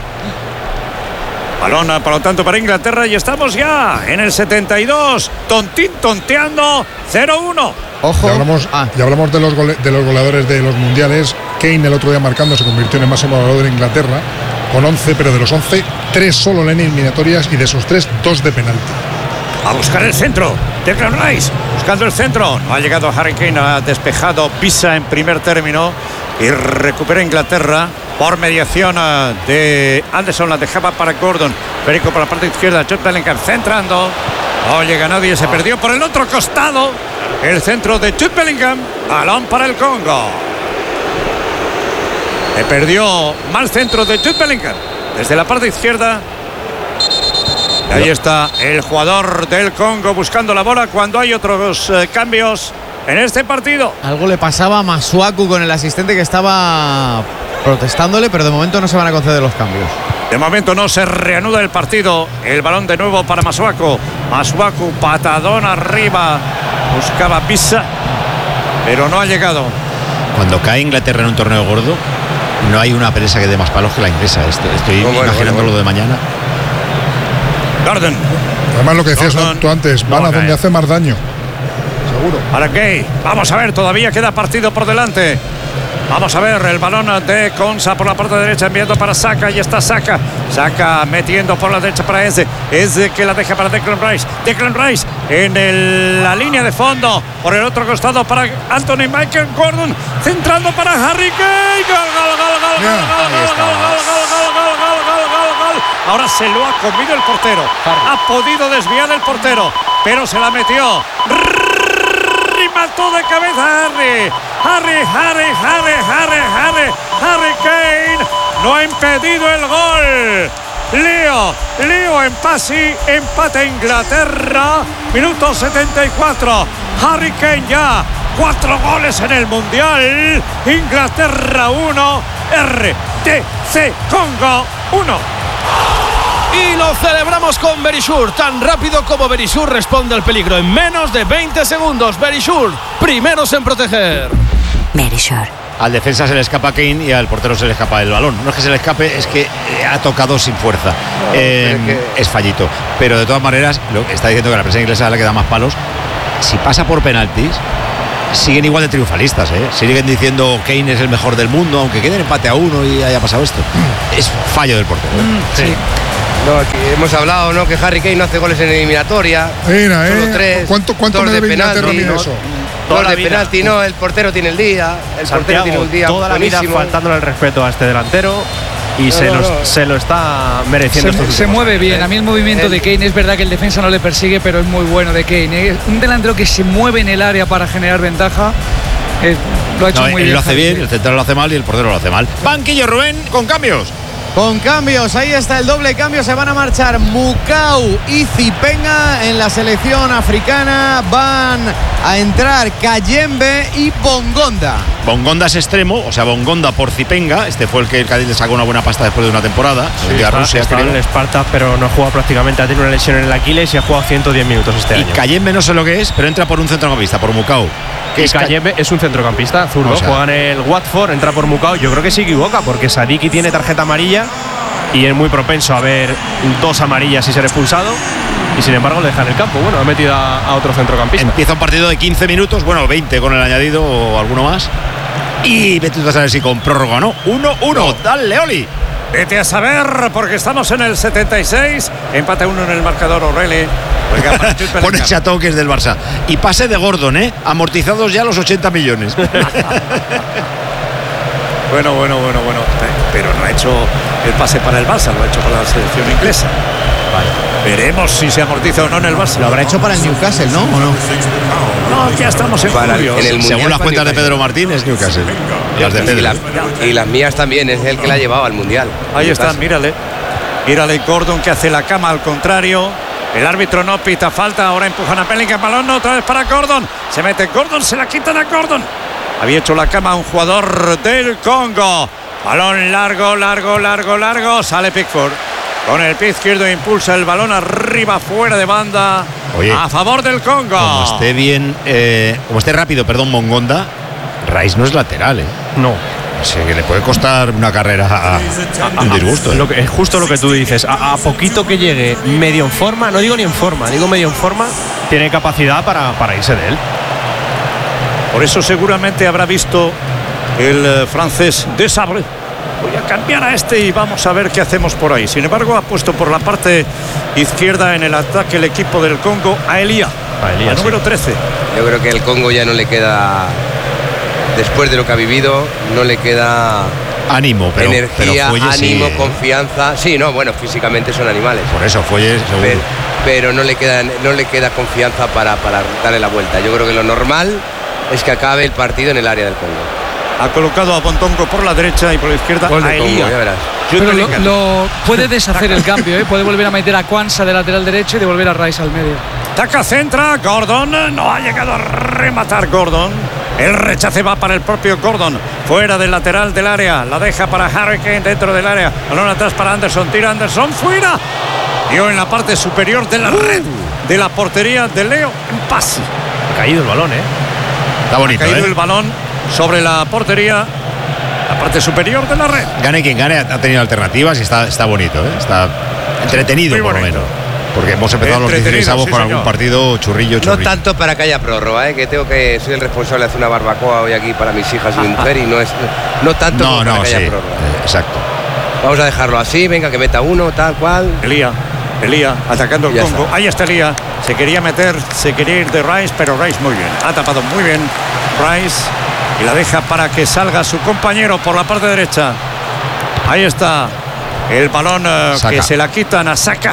Balona, por lo tanto, para Inglaterra. Y estamos ya en el setenta y dos. Tontín tonteando. cero uno. Ojo. Ya hablamos, Ah, ya hablamos de, los gole- de los goleadores de los mundiales. Kane el otro día marcando se convirtió en el máximo goleador de Inglaterra con once, pero de los once, tres solo en eliminatorias y de esos tres, dos de penalti. A buscar el centro. Declan Rice buscando el centro. No ha llegado Harry Kane, ha despejado Pisa en primer término y recupera Inglaterra por mediación eh, de Anderson. La dejaba para Gordon. Perico por la parte izquierda. Jude Bellingham centrando. No llega nadie. Se perdió por el otro costado. El centro de Jude Bellingham. Balón para el Congo. Se perdió mal centro de Jude Bellingham. Desde la parte izquierda. Y ahí está el jugador del Congo buscando la bola cuando hay otros eh, cambios en este partido. algo le pasaba a Masuaku con el asistente que estaba protestándole, pero de momento no se van a conceder los cambios. De momento no se reanuda el partido. El balón de nuevo para Masuaku. Masuaku, patadón arriba. Buscaba Pisa, pero no ha llegado. Cuando cae Inglaterra en un torneo gordo, no hay una presa que dé más palos que la inglesa. Estoy, estoy Oh, bueno, imaginando bueno, bueno. lo de mañana. Gordon. Además, lo que decías Gordon tú antes, van no va a a donde caer. hace más daño. Seguro. ¿Para qué? Vamos a ver, todavía queda partido por delante. Vamos a ver el balón de Konsa por la parte derecha enviando para Saka. Y está Saka. Saka metiendo por la derecha para Eze. Eze que la deja para Declan Rice. Declan Rice en el- la línea de fondo. Por el otro costado para Anthony Michael Gordon. Centrando para Harry Kane. Gol, gol, gol, gol, gol, Bien. gol, gol, gol, gol, gol, gol, gol, gol, gol, gol, gol. Ahora se lo ha comido el portero. Ha podido desviar el portero. Pero se la metió. Y mató de cabeza a Harry. Harry, Harry, Harry, Harry, Harry, Harry Kane. No ha impedido el gol. Lío, lío en Pasi, empate Inglaterra. Minuto setenta y cuatro. Harry Kane ya. Cuatro goles en el Mundial. Inglaterra uno. R T C Congo uno. Y lo celebramos con Verisure. Tan rápido como Verisure responde al peligro en menos de veinte segundos. Verisure, primeros en proteger. Verisure, al defensa se le escapa Kane y al portero se le escapa el balón. No es que se le escape, es que eh, ha tocado sin fuerza. No, eh, es, que... es fallito. Pero de todas maneras, lo que está diciendo que a la prensa inglesa le queda más palos. Si pasa por penaltis, siguen igual de triunfalistas, ¿eh? Siguen diciendo Kane es el mejor del mundo, aunque quede en empate a uno y haya pasado esto. Es fallo del portero, ¿eh? Mm, sí. No, aquí hemos hablado, ¿no? Que Harry Kane no hace goles en eliminatoria. Mira, solo ¿eh? Tres, ¿Cuánto, cuánto me debe Inglaterra a mí eso? Dos de penalti, no, el portero tiene el día. El Santiago, portero tiene un día toda buenísimo. la vida faltándole el respeto a este delantero. Y no, se, no, los, no. se lo está mereciendo. Se, se mueve bien. A mí el movimiento el, de Kane es verdad que el defensa no le persigue, pero es muy bueno de Kane. Es un delantero que se mueve en el área para generar ventaja. Eh, lo ha hecho no, muy él bien. Lo hace bien, el central lo hace mal y el portero lo hace mal. Banquillo, Rubén, con cambios. Con cambios, ahí está el doble cambio. Se van a marchar Mukau y Zipenga en la selección africana. Van a entrar Kayembe y Bongonda. Bongonda es extremo, o sea, Bongonda por Zipenga. Este fue el que el Cádiz le sacó una buena pasta después de una temporada. Sí, a Rusia, está en el Sparta, pero no ha jugado prácticamente. Ha tenido una lesión en el Aquiles y ha jugado ciento diez minutos este y año. Y Kayembe no sé lo que es, pero entra por un centrocampista, por Mukau. Y es Kayembe es un centrocampista zurdo, o sea, juega en el Watford, entra por Mukau. Yo creo que se equivoca porque Sadiki tiene tarjeta amarilla y es muy propenso a ver dos amarillas y ser expulsado, y sin embargo le deja en el campo. Bueno, ha metido a, a otro centrocampista. Empieza un partido de quince minutos, bueno, veinte con el añadido o alguno más, y vete tú a saber si con prórroga o no. uno uno, no. Dale, Oli. Vete a saber, porque estamos en el setenta y seis, empate uno en el marcador. O'Reilly ponerse a toques del Barça. Y pase de Gordon, ¿eh? Amortizados ya los ochenta millones. Bueno, bueno, bueno, bueno. Pero no ha hecho el pase para el Barça, lo ha hecho para la selección inglesa. Vale. Veremos si se amortiza o no en el Barça. Lo habrá hecho para el Newcastle, ¿no? ¿O no? No, ya estamos en para julio. En el Según las cuentas de Pedro Martínez, Newcastle. Las de Pedro. Y, la, y las mías también, es el que la llevaba al Mundial. Ahí está, mírale. Mírale Gordon que hace la cama al contrario. El árbitro no pita falta, ahora empujan a Bellingham, balón no, otra vez para Gordon. Se mete Gordon, se la quitan a Gordon. Había hecho la cama a un jugador del Congo. Balón largo, largo, largo, largo. Sale Pickford. Con el pie izquierdo impulsa el balón arriba, fuera de banda. Oye, a favor del Congo. Como esté bien, eh, como esté rápido, perdón, Bongonda, Rice no es lateral, ¿eh? No. O sea, que le puede costar una carrera a, a, a un disgusto. ¿eh? Lo que, es justo lo que tú dices. A, a poquito que llegue medio en forma, no digo ni en forma, digo medio en forma, tiene capacidad para, para irse de él. Por eso seguramente habrá visto el eh, francés de Sabre. Voy a cambiar a este y vamos a ver qué hacemos por ahí. Sin embargo, ha puesto por la parte izquierda en el ataque el equipo del Congo a Elia, a Elia, número sí. trece. Yo creo que el Congo ya no le queda, después de lo que ha vivido, no le queda ánimo, pero, energía, pero Fuelle, ánimo, sí. confianza. Sí, no, bueno, físicamente son animales. Por eso Fuelle seguro. Pero, pero no le queda, no le queda confianza para, para darle la vuelta. Yo creo que lo normal es que acabe el partido en el área del Congo. Ha colocado a Bontongo por la derecha y por la izquierda a Elia. Congo, ya verás. Pero lo, lo puede deshacer el cambio, ¿eh? Puede volver a meter a Kwanza de lateral derecho y devolver a Rice al medio. Taca, centra, Gordon, no ha llegado a rematar Gordon. El rechace va para el propio Gordon, fuera del lateral del área, la deja para Harry Kane dentro del área, balón atrás para Anderson, tira Anderson, fuera. Dio en la parte superior de la red de la portería de Leo, un pase. Ha caído el balón, ¿eh? Está bonito, ha caído ¿eh? el balón sobre la portería, la parte superior de la red. Gane quien gane, ha tenido alternativas y está, está bonito, ¿eh? Está entretenido por lo menos. Porque hemos empezado los dieciséisavos sí, con algún partido churrillo, churrillo. No tanto para que haya prórroga, ¿eh? Que tengo que soy el responsable de hacer una barbacoa hoy aquí para mis hijas y mi mujer y no es no tanto no, para no, que sí, haya prórroga. Eh, exacto. Vamos a dejarlo así, venga, que meta uno, tal cual. Elía, Elía, atacando el Congo. Está. Ahí está Elía. Se quería meter, se quería ir de Rice, pero Rice muy bien. Ha tapado muy bien Rice y la deja para que salga su compañero por la parte derecha. Ahí está el balón eh, que se la quitan a Saka.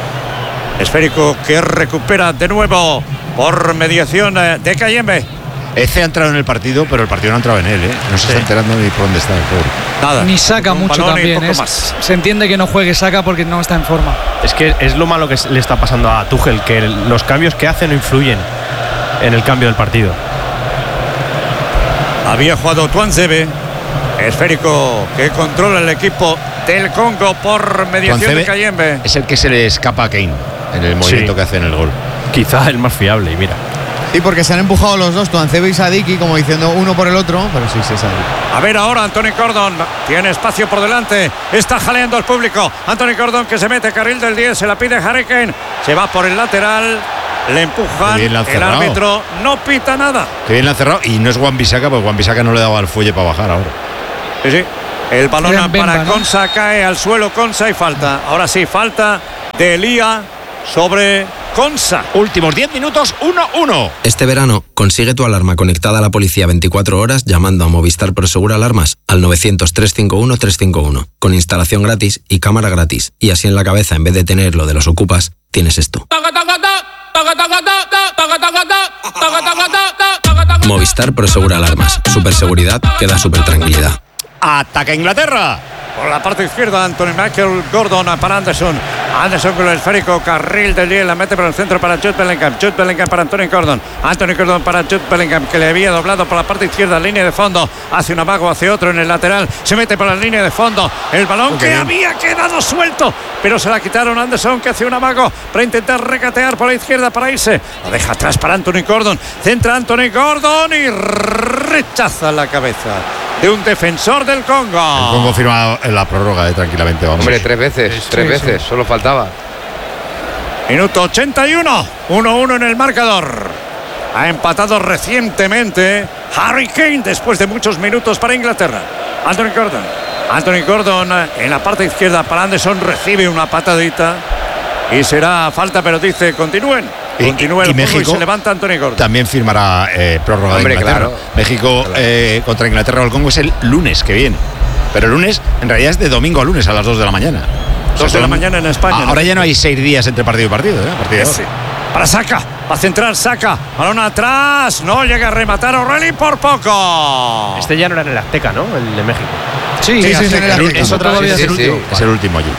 Esférico que recupera de nuevo por mediación eh, de Kayembe. Eze ha entrado en el partido, pero el partido no ha entrado en él, ¿eh? No se sí. está enterando ni por dónde está el pobre. Nada. Ni Saka mucho también. Es, se entiende que no juegue Saka porque no está en forma. Es que es lo malo que le está pasando a Tuchel, que los cambios que hace no influyen en el cambio del partido. Había jugado Tuanzebe, esférico que controla el equipo del Congo por mediación Tuanzebe de Kayembe. Es el que se le escapa a Kane en el movimiento sí. que hace en el gol. Quizá el más fiable, y mira. Sí, porque se han empujado los dos, Tuanzebe y Sadiki, como diciendo uno por el otro, pero sí, sí, Sadiki. A ver ahora Anthony Gordon, tiene espacio por delante, está jaleando el público. Anthony Gordon que se mete carril del diez, se la pide Harry Kane, se va por el lateral, le empujan, el árbitro no pita nada. Que bien la han cerrado y no es Wan-Bissaka, porque Wan-Bissaka no le daba el fuelle para bajar ahora. Sí, sí. El balón Bemba, para ¿no? Konsa, cae al suelo Konsa y falta. Ahora sí, falta de Elía sobre Konsa. Últimos diez minutos, uno uno. Este verano consigue tu alarma conectada a la policía veinticuatro horas llamando a Movistar Prosegur Alarmas al novecientos, trescientos cincuenta y uno, trescientos cincuenta y uno con instalación gratis y cámara gratis. Y así en la cabeza, en vez de tener lo de los ocupas, tienes esto. Movistar Prosegur Alarmas. Superseguridad que da super tranquilidad. ¡Ataca Inglaterra! Por la parte izquierda, Anthony Michael Gordon para Anderson. Anderson con el esférico, carril del diez, la mete por el centro para Jude Bellingham. Jude Bellingham para Anthony Gordon. Anthony Gordon para Jude Bellingham, que le había doblado por la parte izquierda, línea de fondo. Hace un amago, hace otro en el lateral. Se mete por la línea de fondo. El balón okay. que había quedado suelto, pero se la quitaron. Anderson, que hace un amago para intentar regatear por la izquierda para irse. Lo deja atrás para Anthony Gordon. Centra Anthony Gordon y rechaza la cabeza de un defensor del Congo. El Congo firma en la prórroga, eh, tranquilamente. Vamos. Hombre, tres veces, sí, tres sí, veces, sí. Solo faltaba. Minuto ochenta y uno, uno uno en el marcador. Ha empatado recientemente Harry Kane después de muchos minutos para Inglaterra. Anthony Gordon. Anthony Gordon en la parte izquierda para Anderson, recibe una patadita y será falta, pero dice continúen. Continúa el y México y se levanta Anthony Gordon. También firmará eh, prórroga Hombre, de Inglaterra. Claro. México eh, contra Inglaterra o el Congo es el lunes que viene. Pero el lunes, en realidad es de domingo a lunes a las dos de la mañana. dos o sea, de la mañana en España. Ahora ¿no? ya no hay seis días entre partido y partido. ¿eh? partido sí. Para Saka, va a centrar Saka. Balón atrás, no llega a rematar O'Reilly por poco. Este ya no era en el Azteca, ¿no? El de México. Sí, sí, sí, sí, el, el, es, otra vez sí, es, el sí, último. sí. es el último allí.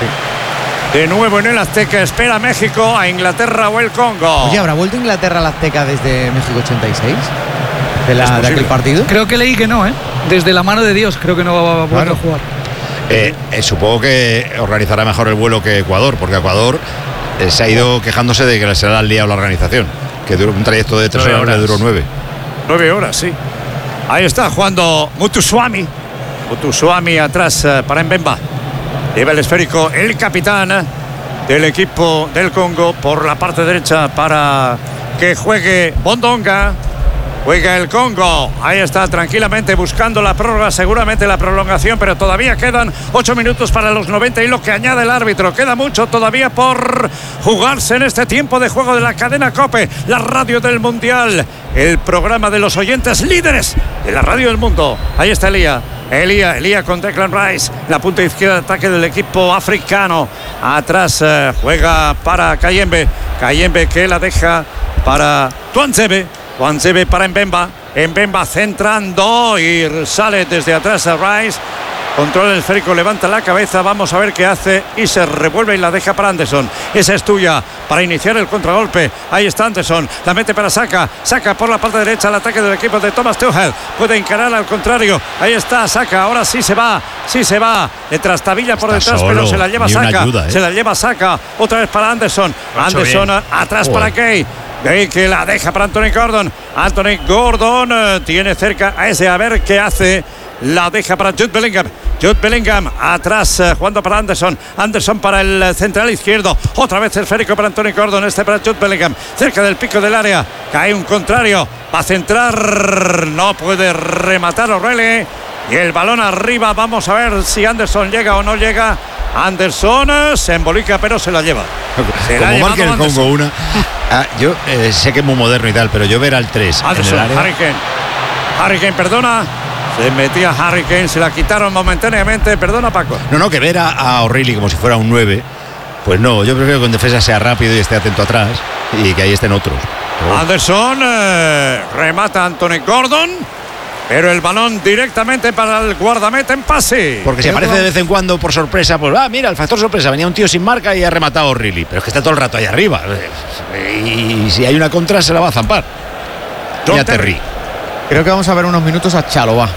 Sí. De nuevo en el Azteca, espera México a Inglaterra o el Congo. Oye, ¿habrá vuelto Inglaterra al Azteca desde México ochenta y seis? ¿De, la, de aquel partido? Creo que leí que no, ¿eh? Desde la mano de Dios, creo que no va a poder claro. jugar. Eh, eh, supongo que organizará mejor el vuelo que Ecuador, porque Ecuador eh, se ha ido quejándose de que se le ha liado la organización, que duró un trayecto de tres horas, le duró nueve. Nueve horas, sí. Ahí está jugando Mutuswami. Mutuswami atrás uh, para Mbemba. Lleva el esférico el capitán del equipo del Congo por la parte derecha para que juegue Bondonga. Juega el Congo, ahí está tranquilamente buscando la prórroga, seguramente la prolongación, pero todavía quedan ocho minutos para los noventa y lo que añade el árbitro. Queda mucho todavía por jugarse en este tiempo de juego de la cadena COPE, la radio del Mundial, el programa de los oyentes líderes de la radio del mundo. Ahí está Elía. Elía, Elía con Declan Rice, la punta izquierda de ataque del equipo africano. Atrás eh, juega para Kayembe, Kayembe que la deja para Tuanzebe. Tuanzebe para Mbemba. Mbemba centrando y sale desde atrás a Rice. Controla el esférico, levanta la cabeza. Vamos a ver qué hace y se revuelve y la deja para Anderson. Esa es tuya para iniciar el contragolpe. Ahí está Anderson. La mete para Saka. Saka por la parte derecha al ataque del equipo de Thomas Tuchel. Puede encarar al contrario. Ahí está Saka. Ahora sí se va. Sí se va. Le trastabilla por está detrás, solo, pero se la lleva Saka. Ayuda, ¿eh? Se la lleva Saka. Otra vez para Anderson. Anderson bien. Atrás Joder. Para Kay. Gay que la deja para Anthony Gordon. Anthony Gordon eh, tiene cerca a ese, a ver qué hace. La deja para Jude Bellingham. Jude Bellingham atrás eh, jugando para Anderson. Anderson para el central izquierdo. Otra vez el esférico para Anthony Gordon. Este para Jude Bellingham. Cerca del pico del área. Cae un contrario. Va a centrar. No puede rematar O'Reilly. Y el balón arriba. Vamos a ver si Anderson llega o no llega. Anderson se embolica, pero se la lleva. Se Como marque el Congo una. Ah, yo eh, sé que es muy moderno y tal, pero yo ver al tres Anderson, en el área. Harry Kane. Harry Kane, perdona. Se metía Harry Kane, se la quitaron momentáneamente. Perdona, Paco. No, no, que ver a, a O'Reilly como si fuera un nueve. Pues no, yo prefiero que en defensa sea rápido y esté atento atrás y que ahí estén otros. Pero... Anderson eh, remata Anthony Gordon. Pero el balón directamente para el guardameta en pase. Porque si aparece de vez en cuando por sorpresa, pues ah, mira, el factor sorpresa, venía un tío sin marca y ha rematado O'Reilly. Pero es que está todo el rato ahí arriba. Y si hay una contra se la va a zampar. Y a Terry. Creo que vamos a ver unos minutos a Chalobah.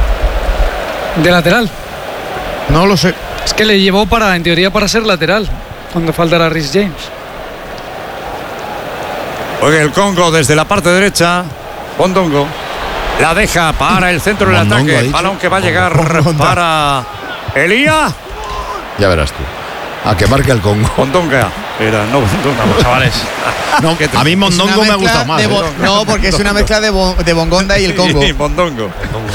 ¿De lateral? No lo sé. Es que le llevó para, en teoría, para ser lateral, cuando faltara Reece James. Juega el Congo desde la parte derecha. Bondongo. La deja para el centro del Mondongo, ataque. Balón que va a llegar para Elía. Ya verás tú. A que marque el Congo. Mondonga. Era, no, Mondonga, chavales. No, a mí Mondongo me ha gustado más. ¿eh? Bo- no, porque es una mezcla de, bo- de Bongonda y el Congo. Sí, Mondongo.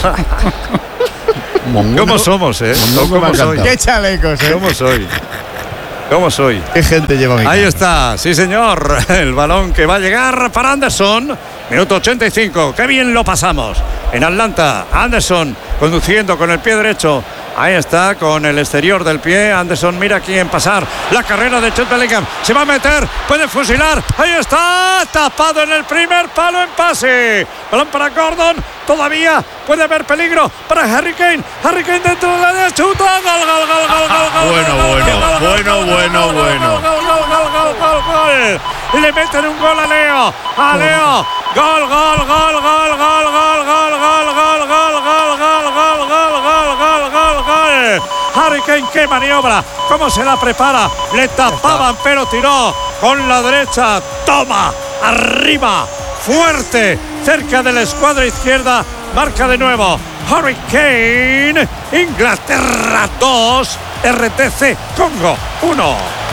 ¿Cómo somos, eh? Mondongo ¿Cómo soy? Qué chalecos, eh. ¿Cómo soy? ¿Cómo soy? Qué gente lleva mi Ahí está, sí señor. El balón que va a llegar para Anderson. Minuto ochenta y cinco. Qué bien lo pasamos. En Atlanta, Anderson conduciendo con el pie derecho. Ahí está, con el exterior del pie. Anderson mira quién pasar. La carrera de Jude Bellingham. Se va a meter, puede fusilar. Ahí está, tapado en el primer palo en pase. Balón para Gordon. Todavía puede haber peligro para Harry Kane. Harry Kane dentro de la derecha. Chuta. Gol, gol, gol, gol, gol, gol. Bueno, bueno, bueno, bueno, bueno. Gol, gol, gol, gol, gol, gol. Y le meten un gol a Leo. A Leo. Gol, gol, gol, gol, gol, gol, gol, gol, gol, gol, gol, gol, gol, gol, gol, gol, gol. Harry Kane, qué maniobra. Cómo se la prepara. Le tapaban, pero tiró con la derecha. Toma. Arriba. Fuerte. Cerca de la escuadra izquierda. Marca de nuevo. Harry Kane. Inglaterra dos. R T C Congo uno.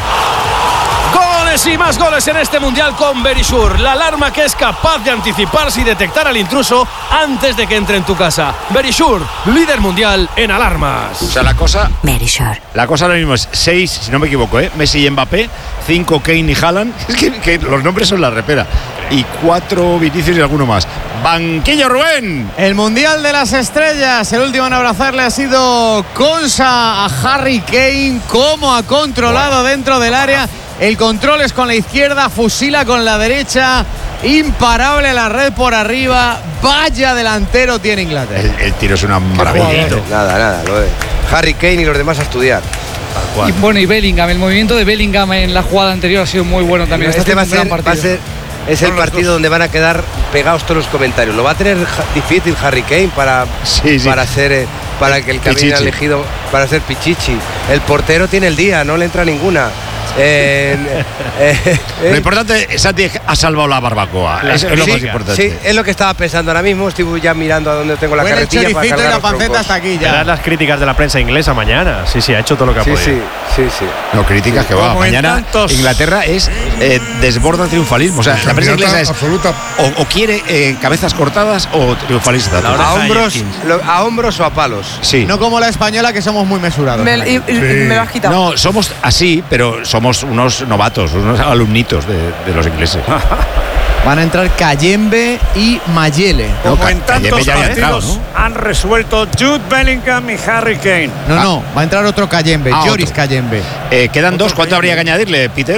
Goles y más goles en este mundial con Verisure, la alarma que es capaz de anticiparse y detectar al intruso antes de que entre en tu casa. Verisure, líder mundial en alarmas. O sea, la cosa. Verisure. La cosa ahora mismo es seis, si no me equivoco, ¿eh? Messi y Mbappé, cinco Kane y Haaland. Es que, que los nombres son la repera. Y cuatro Vinicius y alguno más. Banquillo, Rubén. El Mundial de las Estrellas. El último en abrazarle ha sido Konsa a Harry Kane. Cómo ha controlado dentro del área. El control es con la izquierda, fusila con la derecha. Imparable la red por arriba. Vaya delantero tiene Inglaterra. El, el tiro es una maravilla. Nada, nada. Lo de Harry Kane y los demás a estudiar. Y bueno, y Bellingham, el movimiento de Bellingham en la jugada anterior ha sido muy bueno también. Este va a, ser, va a ser es el partido donde van a quedar pegados todos los comentarios. Lo va a tener difícil Harry Kane para, sí, sí. para ser eh, para que el que había elegido para ser Pichichi. El portero tiene el día, no le entra ninguna. Eh, eh, eh, lo importante, Santi, ha salvado la barbacoa. Es, es lo sí, más importante. Sí, es lo que estaba pensando ahora mismo. Estoy ya mirando a dónde tengo la bueno, carretilla el para cargar y la los panceta hasta aquí ya. Verás las críticas de la prensa inglesa mañana. Sí, sí, ha hecho todo lo que ha sí, podido. Sí, sí, sí. No, críticas sí, que va. Mañana tantos... Inglaterra es eh, desborda triunfalismo. O sea, la prensa inglesa es absoluta. O, o quiere eh, cabezas cortadas o triunfalista. A hombros, lo, a hombros o a palos. Sí. No como la española, que somos muy mesurados. Me, y, y, sí. me lo has quitado. No, somos así, pero somos unos novatos. Unos alumnitos de, de los ingleses. Van a entrar Kayembe y Mayele. Como no, en tantos partidos entrado, ¿no? Han resuelto Jude Bellingham y Harry Kane. No, ah. no, va a entrar otro Kayembe, ah, Joris otro. Kayembe. Eh, quedan dos, ¿cuánto habría que añadirle, Peter?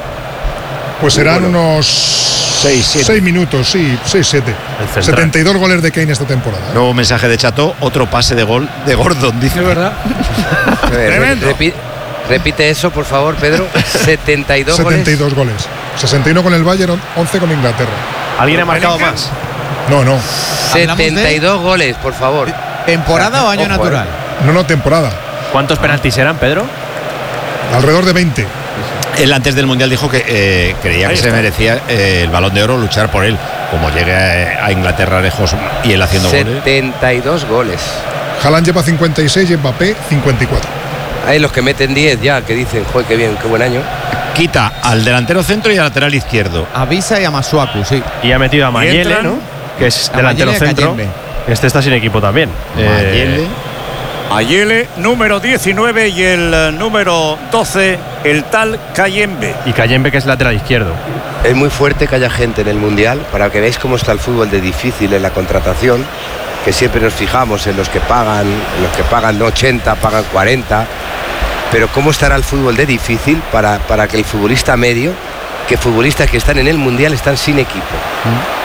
Pues serán bueno. unos seis, siete. seis minutos, sí, seis, siete. setenta y dos goles de Kane esta temporada. ¿eh? Nuevo mensaje de Chato, otro pase de gol de Gordon, dice. ¿De verdad? Tremendo. Repi repite eso, por favor, Pedro. setenta y dos goles. setenta y dos goles. sesenta y uno con el Bayern, once con Inglaterra. ¿Alguien ha marcado más? No, no. setenta y dos goles, por favor. ¿Temporada o año Ojo, natural? No, no, temporada. ¿Cuántos penaltis eran, Pedro? Alrededor de veinte. Él antes del Mundial dijo que eh, creía Ahí que está. se merecía eh, el Balón de Oro, luchar por él. Como llegue a, a Inglaterra lejos y él haciendo setenta y dos goles. goles. Haaland lleva cincuenta y seis y Mbappé cincuenta y cuatro. Hay los que meten diez ya, que dicen, joder, qué bien, qué buen año. Quita al delantero centro y al lateral izquierdo. Avisa y a Masuaku, sí. Y ha metido a Mayele, ¿no? Que es a delantero centro. Este está sin equipo también. Mayele. Eh, Mayele, número diecinueve, y el uh, número doce, el tal Kayembe. Y Kayembe, que es lateral izquierdo. Es muy fuerte que haya gente en el Mundial, para que veáis cómo está el fútbol de difícil en la contratación, que siempre nos fijamos en los que pagan, en los que pagan ochenta, pagan cuarenta, pero cómo estará el fútbol de difícil para, para que el futbolista medio, que futbolistas que están en el Mundial están sin equipo. ¿Mm?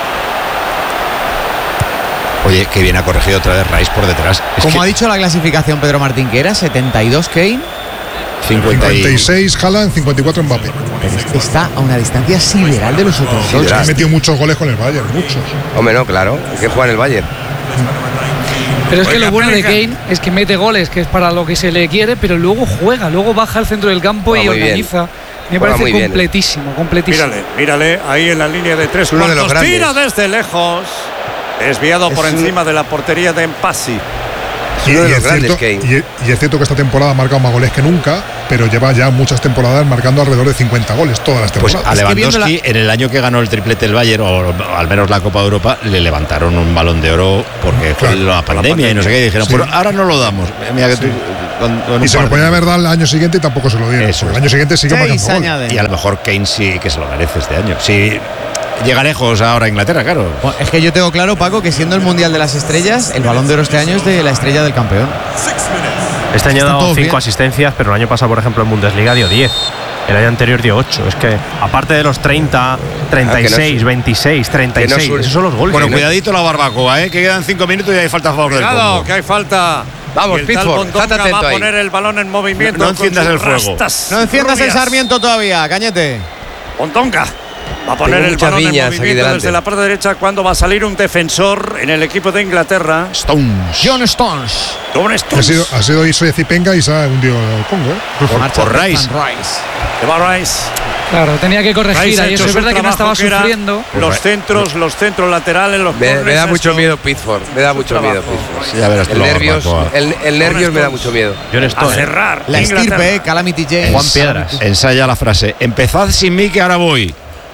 Oye, que bien ha corregido otra vez Rice por detrás. Es Como que... ha dicho la clasificación Pedro Martín, que era setenta y dos Kane, cincuenta y seis Haaland, cincuenta y cuatro Mbappé. Pero este está a una distancia sideral de los otros dos. Ha metido muchos goles con el Bayern, muchos. Hombre, no, claro, que juega en el Bayern. Pero es que lo bueno de Kane es que mete goles, que es para lo que se le quiere, pero luego juega, luego baja al centro del campo y organiza. Me parece completísimo, completísimo. Mírale, mírale, ahí en la línea de tres Uno cuartos, de tira desde lejos, desviado es por un... encima de la portería de Empasi. Y, y, es cierto, y, y es cierto que esta temporada ha marcado más goles que nunca, pero lleva ya muchas temporadas marcando alrededor de cincuenta goles, todas las temporadas. Pues a Lewandowski, es que en el año que ganó el triplete el Bayern, o al menos la Copa de Europa, le levantaron un balón de oro porque claro, fue la pandemia, la pandemia y no sé qué, y dijeron, sí. Pero ahora no lo damos. Mira que sí. tú, con, con y se lo podía haber dado el año siguiente y tampoco se lo dieron. Eso. El año siguiente sí que marcando goles. Y a lo mejor Kane sí que se lo merece este año. Sí. Llega lejos ahora a Inglaterra, claro. Bueno, es que yo tengo claro, Paco, que siendo el Mundial de las Estrellas, el Balón de Oro este año es de la estrella del campeón. Este año ha dado cinco asistencias, pero el año pasado, por ejemplo, en Bundesliga dio diez. El año anterior dio ocho. Es que, aparte de los treinta, treinta y seis, ah, no veintiséis, treinta y seis, no esos son los goles. Bueno, cuidadito la barbacoa, ¿eh? Que quedan cinco minutos y hay falta a favor del Congo. Cuidado, que hay falta. Vamos, Pickford, va a poner ahí el balón en movimiento. No, no enciendas el fuego. No enciendas el Sarmiento todavía, Cañete. Montonga. Va a poner el balón en movimiento desde la parte derecha cuando va a salir un defensor en el equipo de Inglaterra. Stones. John Stones. John Stones. Ha sido, ha sido Isoy Zipenga y se ha hundido el Congo. ¿eh? Por, por Rice. Se va Rice. Claro, tenía que corregir ahí. Eso es verdad que no estaba sufriendo. Los centros, los centros laterales, los Me, me da mucho miedo Pickford. Me da mucho miedo Pickford. Sí, ya verás el nervios, el, el nervios me da mucho miedo. John Stones. A cerrar. La estirpe, eh, Calamity James. Juan Piedras. Ensaya la frase. Empezad sin mí que ahora voy.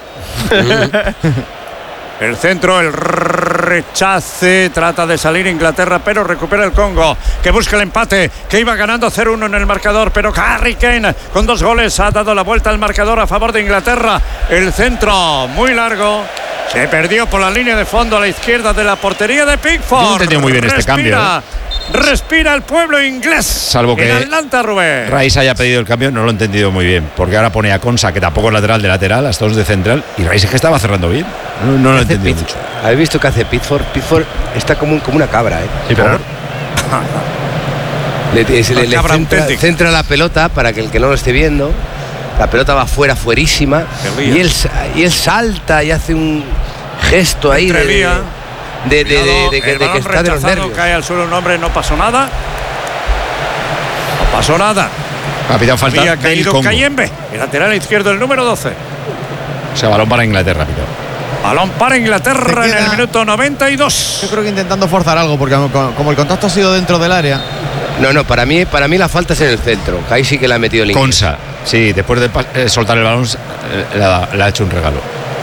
El centro, el rechace, trata de salir Inglaterra, pero recupera el Congo, que busca el empate, que iba ganando cero uno en el marcador, pero Harry Kane con dos goles ha dado la vuelta al marcador a favor de Inglaterra. El centro muy largo, se perdió por la línea de fondo a la izquierda de la portería de Pickford. Yo no entendí muy bien este Respira. cambio, ¿eh? Respira el pueblo inglés. Salvo que en Atlanta, Rubén. Rice haya pedido el cambio, no lo he entendido muy bien. Porque ahora pone a Konsa, que tampoco es lateral de lateral, hasta dos de central. Y Rice es que estaba cerrando bien. No, no lo he entendido mucho. ¿Habéis visto qué hace Pickford? Pickford está como, un, como una cabra, ¿eh? Sí, pero. le, se le, le centra, centra la pelota para que el que no lo esté viendo. La pelota va fuera, fuerísima. Y él, y él salta y hace un gesto ahí. De, de, De, de, de, de, de, de que está de los nervios. Cae al suelo un hombre, no pasó nada. No pasó nada. Capitán, falta había caído Kayembe, el lateral izquierdo, el número doce. O sea, balón para Inglaterra, Pito. Balón para Inglaterra en el minuto noventa y dos. Yo creo que intentando forzar algo, porque como el contacto ha sido dentro del área. No, no, para mí, para mí la falta es en el centro. Ahí sí que la ha metido el inglés. Konsa, sí, después de eh, soltar el balón, eh, le, ha, le ha hecho un regalo.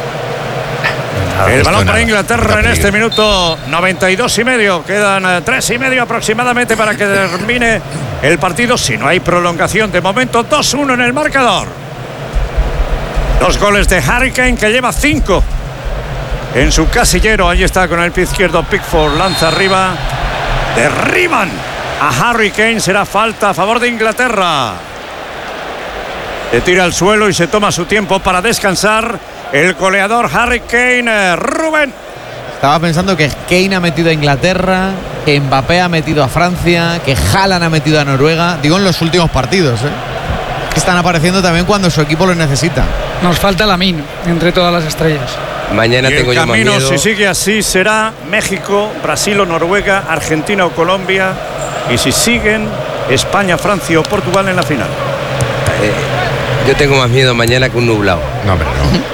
El balón para Inglaterra en este minuto noventa y dos y medio. Quedan tres y medio aproximadamente para que termine el partido. Si no hay prolongación, de momento dos uno en el marcador. Dos goles de Harry Kane, que lleva cinco en su casillero. Ahí está con el pie izquierdo Pickford. Lanza arriba. Derriban a Harry Kane. Será falta a favor de Inglaterra. Se tira al suelo y se toma su tiempo para descansar el goleador Harry Kane. Rubén. Estaba pensando que Kane ha metido a Inglaterra, que Mbappé ha metido a Francia, que Haaland ha metido a Noruega. Digo, en los últimos partidos, ¿eh? Que están apareciendo también cuando su equipo los necesita. Nos falta Lamine entre todas las estrellas. Mañana y tengo el yo más camino, miedo. si sigue así, será México, Brasil o Noruega, Argentina o Colombia. Y si siguen, España, Francia o Portugal en la final. Eh, yo tengo más miedo mañana que un nublado. No, hombre, no.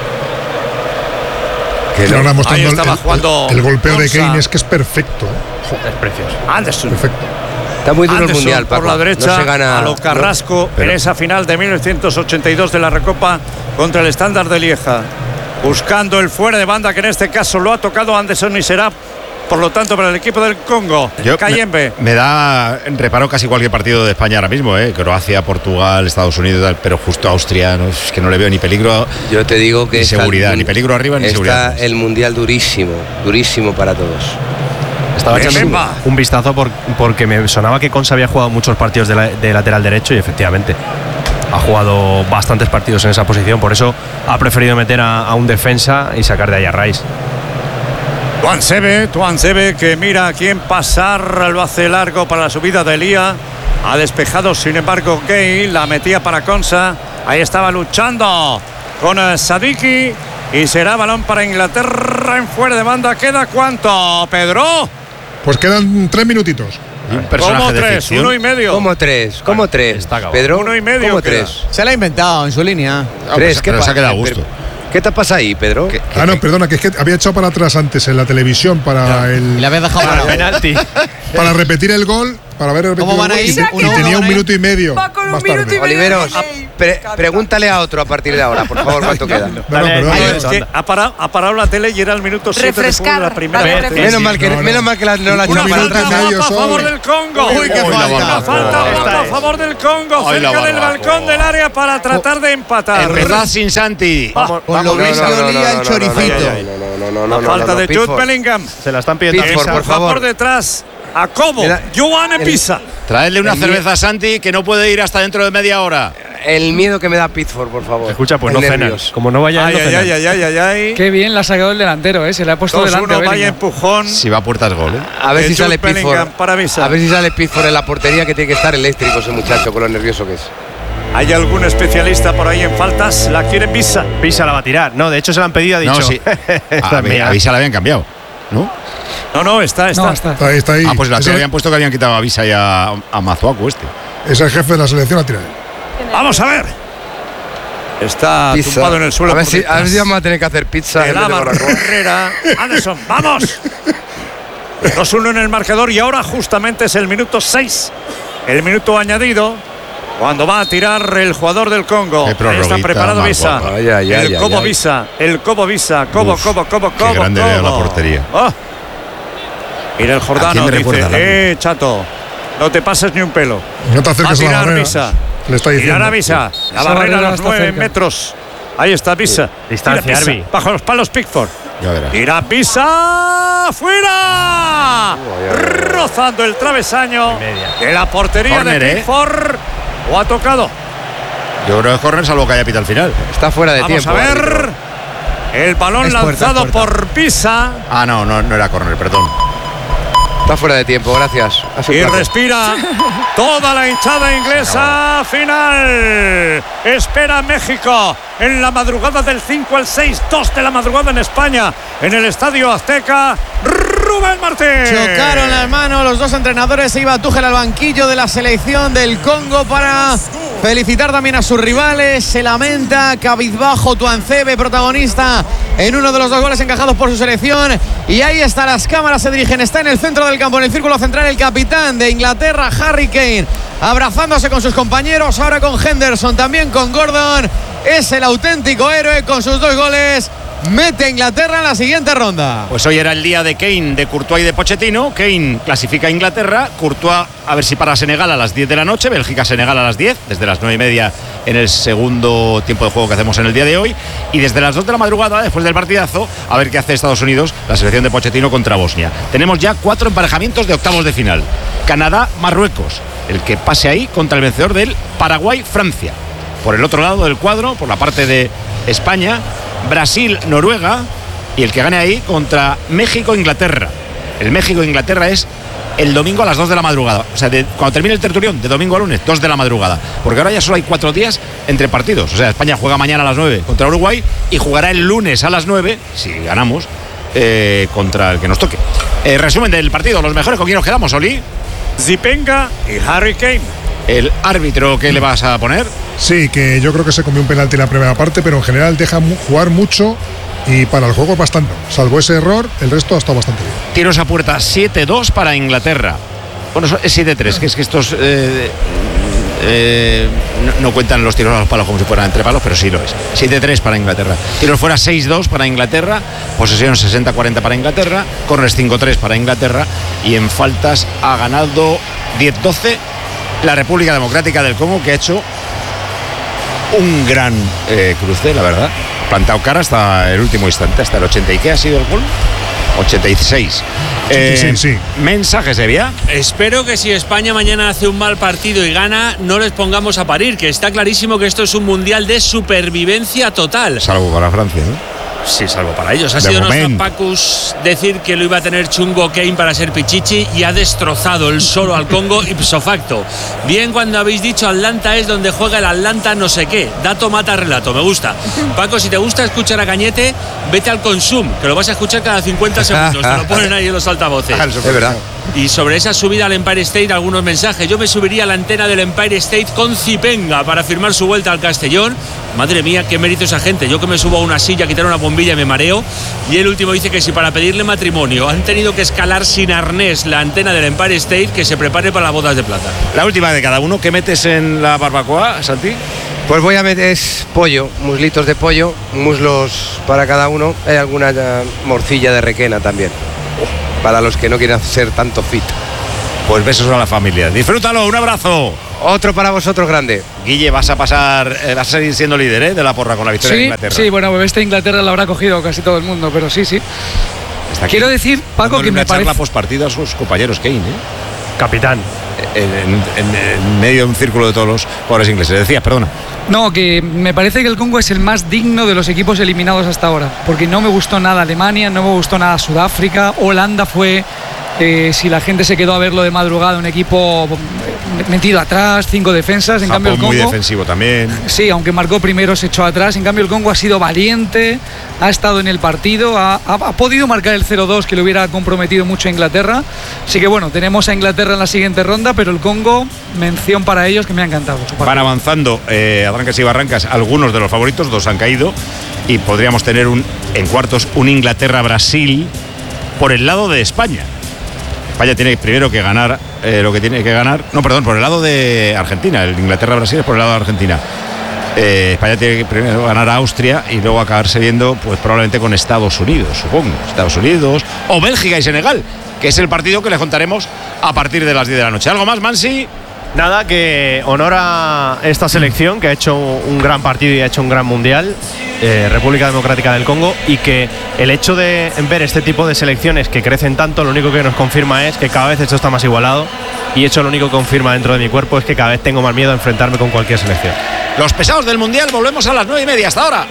Que no. Ahora mostrando Ahí estaba el, jugando el, el golpeo Konsa. de Kane es que es perfecto. Es precioso. Anderson. Perfecto. Está muy duro Anderson, el mundial, Paco. por la derecha, no se gana, a lo Carrasco, no, en esa final de mil novecientos ochenta y dos de la Recopa contra el Estándar de Lieja. Buscando el fuera de banda, que en este caso lo ha tocado Anderson y será, por lo tanto, para el equipo del Congo. Kayembe. Me, me da reparo casi cualquier partido de España ahora mismo, ¿eh? Croacia, Portugal, Estados Unidos, pero justo Austria, no, es que no le veo ni peligro. Yo te digo que ni seguridad, ni peligro arriba ni está seguridad. Está el mundial durísimo, durísimo para todos. Estaba echando un, un vistazo por, porque me sonaba que Konsa había jugado muchos partidos de, la, de lateral derecho y efectivamente ha jugado bastantes partidos en esa posición, por eso ha preferido meter a, a un defensa y sacar de ahí a Rice. Tuansebe, Tuansebe que mira a quién pasar, lo hace largo para la subida de Elía. Ha despejado, sin embargo, Gay, la metía para Konsa. Ahí estaba luchando con uh, Sadiki y será balón para Inglaterra en fuera de banda. ¿Queda cuánto, Pedro? Pues quedan tres minutitos. Un personaje ¿Cómo de tres? ficción. Uno y medio. ¿Cómo tres? ¿Cómo Bueno, tres? está acabado. Pedro, Uno y medio ¿cómo queda. tres? Se la ha inventado en su línea. Ah, Tres, pues, ¿qué pero se pa- ha quedado a eh, gusto. ¿Qué te pasa ahí, Pedro? ¿Qué- Ah, no, perdona, que es que había echado para atrás antes en la televisión para Y el le habéis dejado Para parado. el penalti. para repetir el gol, para ver el ¿Cómo van gol, ahí? y, te- Uno, y tenía uno, un ¿eh? minuto y medio Va con un más minuto tarde. y medio. Oliveros, pre- pregúntale a otro a partir de ahora, por favor, ¿cuánto queda? No, no, Dale, perdona. Ay, dale. es que ha parado, ha parado la tele y era el minuto siete de fútbol de Refrescar, la primera vale, parte. refrescar. Menos mal que, No, no. menos mal que la- no la ha Un Una echado para minuto y atrás. falta medio a solo. favor del Congo. Uy, qué Uy, la falta. Una falta Ahí a está. favor del Congo, Ay, la cerca del barbacoa. balcón del área para tratar de empatar. Empezad sin Santi. Vamos, Con lo vamos, bien que olía el choricito. No, no, no, La no, falta no, no, de Jude Pickford. Bellingham. se la están pidiendo a Pickford, Pisa. por Va favor. por detrás. A Cobo. Mira, Joan el- Pisa. Traedle una El cerveza a Santi que no puede ir hasta dentro de media hora. El miedo que me da Pickford, por favor. Escucha, pues El no cenan. nervios. Como no vaya Ay, no ay, cenan. ay, ay, ay, ay, ay. Qué bien la ha sacado el delantero, ¿eh? Se le ha puesto dos delante. a uno, vaya Bellingham. empujón. Si va a puertas gol, ¿eh? A ver de si sale Jude Pickford. Bellingham para Visa. A ver si sale Pickford en la portería, que tiene que estar eléctrico ese muchacho con lo nervioso que es. ¿Hay algún especialista por ahí en faltas? La quiere Pisa. Pisa la va a tirar. No, de hecho se la han pedido, ha dicho. No, sí. Esta A, es mía. a Visa la habían cambiado, ¿no? No, no, está, está. No, está. Está ahí, está ahí. Ah, pues la Ese- tele habían puesto que habían quitado a Visa y a, a Mazuaku este. Es el jefe de la selección a tirar. Vamos a ver. Está Pizza. tumbado en el suelo. A ver, por si, a ver detrás. si vamos a tener que hacer pizza. en El vez de Amar barbacoa. Herrera. Anderson, vamos. dos uno en el marcador y ahora justamente es el minuto seis. El minuto añadido. Cuando va a tirar el jugador del Congo. Qué Ahí prorroguita está preparado más Visa. guapa. Ay, ay, el ay, Cobo ay. Visa. El Cobo Visa. Cobo, Uf, Cobo, Cobo, qué Cobo. grande Cobo. veo la portería. Oh. Mira el ¿A Jordano. quién me Dice, recuerda, Lalo? eh, chato. No te pases ni un pelo. No te Va a acerques a la tirar barrera. Visa. Le está diciendo. Tirar a Visa. La Esa barrera a barrera los está nueve cerca. metros. Ahí está Visa. Distancia, Tira Pisa. Arbi. Bajo los palos Pickford. Ya verás. Tira Pisa. ¡Fuera! Rozando el travesaño de la portería Córner, de ¿eh? Pickford. O ha tocado. Yo creo que es córner salvo que haya pita al final. Está fuera de Vamos tiempo. a ver. árbitro. El balón Es puerta, lanzado es puerta. por Pisa. Ah, no, no, no era córner, perdón. Está fuera de tiempo, gracias. Ha sido Y un placer. respira toda la hinchada inglesa. Final. Espera México en la madrugada del cinco al seis. dos de la madrugada en España. En el Estadio Azteca. Rubén Martín. Chocaron las manos los dos entrenadores. Se iba Tuchel al banquillo de la selección del Congo para felicitar también a sus rivales. Se lamenta cabizbajo Tuancebe, protagonista en uno de los dos goles encajados por su selección. Y ahí está, las cámaras se dirigen. Está en el centro del campo, en el círculo central, el capitán de Inglaterra, Harry Kane, abrazándose con sus compañeros, ahora con Henderson, también con Gordon. Es el auténtico héroe con sus dos goles. Mete a Inglaterra en la siguiente ronda. Pues hoy era el día de Kane, de Courtois y de Pochettino. Kane clasifica a Inglaterra, Courtois a ver si para Senegal a las diez de la noche, Bélgica-Senegal a las diez, desde las nueve y media en el segundo tiempo de juego que hacemos en el día de hoy. Y desde las dos de la madrugada, después del partidazo, a ver qué hace Estados Unidos, la selección de Pochettino contra Bosnia. Tenemos ya cuatro emparejamientos de octavos de final. Canadá-Marruecos, el que pase ahí contra el vencedor del Paraguay-Francia. Por el otro lado del cuadro, por la parte de España, Brasil-Noruega, y el que gane ahí contra México-Inglaterra. El México-Inglaterra es el domingo a las dos de la madrugada. O sea, de, cuando termine el tertulión, de domingo a lunes, dos de la madrugada. Porque ahora ya solo hay cuatro días entre partidos. O sea, España juega mañana a las nueve contra Uruguay y jugará el lunes a las nueve, si ganamos, eh, contra el que nos toque. Eh, resumen del partido, los mejores, ¿con quién nos quedamos, Oli? Zipenga y Harry Kane. El árbitro, ¿qué le vas a poner? Sí, que yo creo que se comió un penalti en la primera parte, pero en general deja mu- jugar mucho y para el juego bastante. Salvo ese error, el resto ha estado bastante bien. Tiros a puerta siete dos para Inglaterra. Bueno, es siete tres, que es que estos eh, eh, no, no cuentan los tiros a los palos como si fueran entre palos, pero sí lo es. siete tres para Inglaterra. Tiros fuera seis dos para Inglaterra. Posesión sesenta cuarenta para Inglaterra. Corners cinco tres para Inglaterra. Y en faltas ha ganado diez doce la República Democrática del Congo, que ha hecho un gran eh, cruce, la verdad. Plantado cara hasta el último instante, hasta el ochenta. ¿Y qué ha sido el gol? ochenta y seis. Eh, Sí, sí. Mensajes, Evia. Espero que si España mañana hace un mal partido y gana, no les pongamos a parir, que está clarísimo que esto es un mundial de supervivencia total. Salvo para Francia, ¿no? Sí, salvo para ellos. Ha De sido nuestra momento. Pacus decir que lo iba a tener chungo Kane para ser Pichichi y ha destrozado el solo al Congo ipso facto. Bien cuando habéis dicho Atlanta es donde juega el Atlanta no sé qué. Dato mata relato, me gusta. Paco, si te gusta escuchar a Cañete, vete al Consum, que lo vas a escuchar cada cincuenta segundos. Te lo ponen ahí en los altavoces. Es verdad. Y sobre esa subida al Empire State, algunos mensajes. Yo me subiría a la antena del Empire State con Zipenga para firmar su vuelta al Castellón. Madre mía, qué mérito esa gente. Yo que me subo a una silla, quitar una bombilla y me mareo. Y el último dice que si para pedirle matrimonio han tenido que escalar sin arnés la antena del Empire State, que se prepare para las bodas de plata. La última de cada uno. ¿Qué metes en la barbacoa, Santi? Pues voy a meter es pollo, muslitos de pollo, muslos para cada uno. Hay alguna uh, morcilla de requena también, para los que no quieran ser tanto fit. Pues besos a la familia. Disfrútalo, un abrazo. Otro para vosotros grande. Guille, vas a pasar, eh, vas a seguir siendo líder ¿eh? de la porra con la victoria sí, de Inglaterra. Sí, bueno, este Inglaterra lo habrá cogido casi todo el mundo, pero sí, sí. Quiero decir, Paco, que me parece... la pospartida a sus compañeros Kane, ¿eh? Capitán. En, en, en medio de un círculo de todos los jugadores ingleses. Decías, perdona. No, que me parece que el Congo es el más digno de los equipos eliminados hasta ahora, porque no me gustó nada Alemania, no me gustó nada Sudáfrica, Holanda fue, eh, si la gente se quedó a verlo de madrugada, un equipo metido atrás, cinco defensas, en Japón cambio el Congo... muy defensivo también. Sí, aunque marcó primero, se echó atrás, en cambio el Congo ha sido valiente, ha estado en el partido, ha, ha, ha podido marcar el cero dos que le hubiera comprometido mucho a Inglaterra, así que bueno, tenemos a Inglaterra en la siguiente ronda, pero el Congo, mención para ellos que me ha encantado. Van avanzando eh, a trancas y barrancas algunos de los favoritos, dos han caído y podríamos tener un, en cuartos un Inglaterra-Brasil por el lado de España. España tiene primero que ganar eh, lo que tiene que ganar. No, perdón, por el lado de Argentina. El Inglaterra-Brasil es por el lado de Argentina. Eh, España tiene que primero ganar a Austria y luego acabarse viendo, pues probablemente con Estados Unidos, supongo. Estados Unidos o Bélgica y Senegal, que es el partido que les contaremos a partir de las diez de la noche. ¿Algo más, Mansi? Nada, que honor a esta selección que ha hecho un gran partido y ha hecho un gran mundial, eh, República Democrática del Congo, y que el hecho de ver este tipo de selecciones que crecen tanto, lo único que nos confirma es que cada vez esto está más igualado, y eso lo único que confirma dentro de mi cuerpo es que cada vez tengo más miedo a enfrentarme con cualquier selección. Los pesados del mundial, volvemos a las nueve y media. Hasta ahora.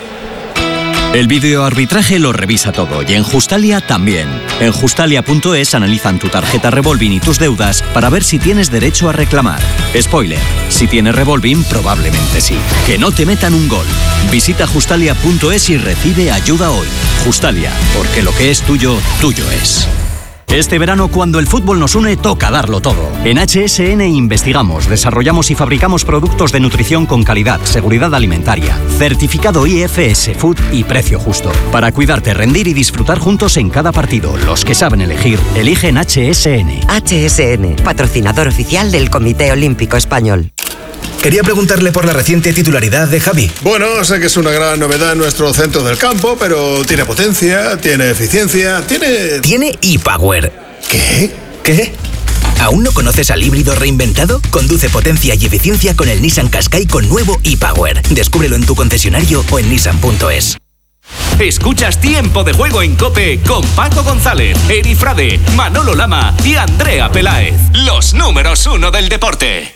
El videoarbitraje lo revisa todo y en Justalia también. En Justalia punto es analizan tu tarjeta Revolving y tus deudas para ver si tienes derecho a reclamar. Spoiler, si tienes Revolving probablemente sí. Que no te metan un gol. Visita Justalia punto es y recibe ayuda hoy. Justalia, porque lo que es tuyo, tuyo es. Este verano, cuando el fútbol nos une, toca darlo todo. En H S N investigamos, desarrollamos y fabricamos productos de nutrición con calidad, seguridad alimentaria, certificado I F S Food y precio justo. Para cuidarte, rendir y disfrutar juntos en cada partido. Los que saben elegir, eligen H S N. H S N, patrocinador oficial del Comité Olímpico Español. Quería preguntarle por la reciente titularidad de Javi. Bueno, sé que es una gran novedad en nuestro centro del campo, pero tiene potencia, tiene eficiencia, tiene... Tiene e-Power. ¿Qué? ¿Qué? ¿Aún no conoces al híbrido reinventado? Conduce potencia y eficiencia con el Nissan Qashqai con nuevo e-Power. Descúbrelo en tu concesionario o en nissan punto es. Escuchas Tiempo de Juego en COPE con Paco González, Eri Frade, Manolo Lama y Andrea Peláez. Los números uno del deporte.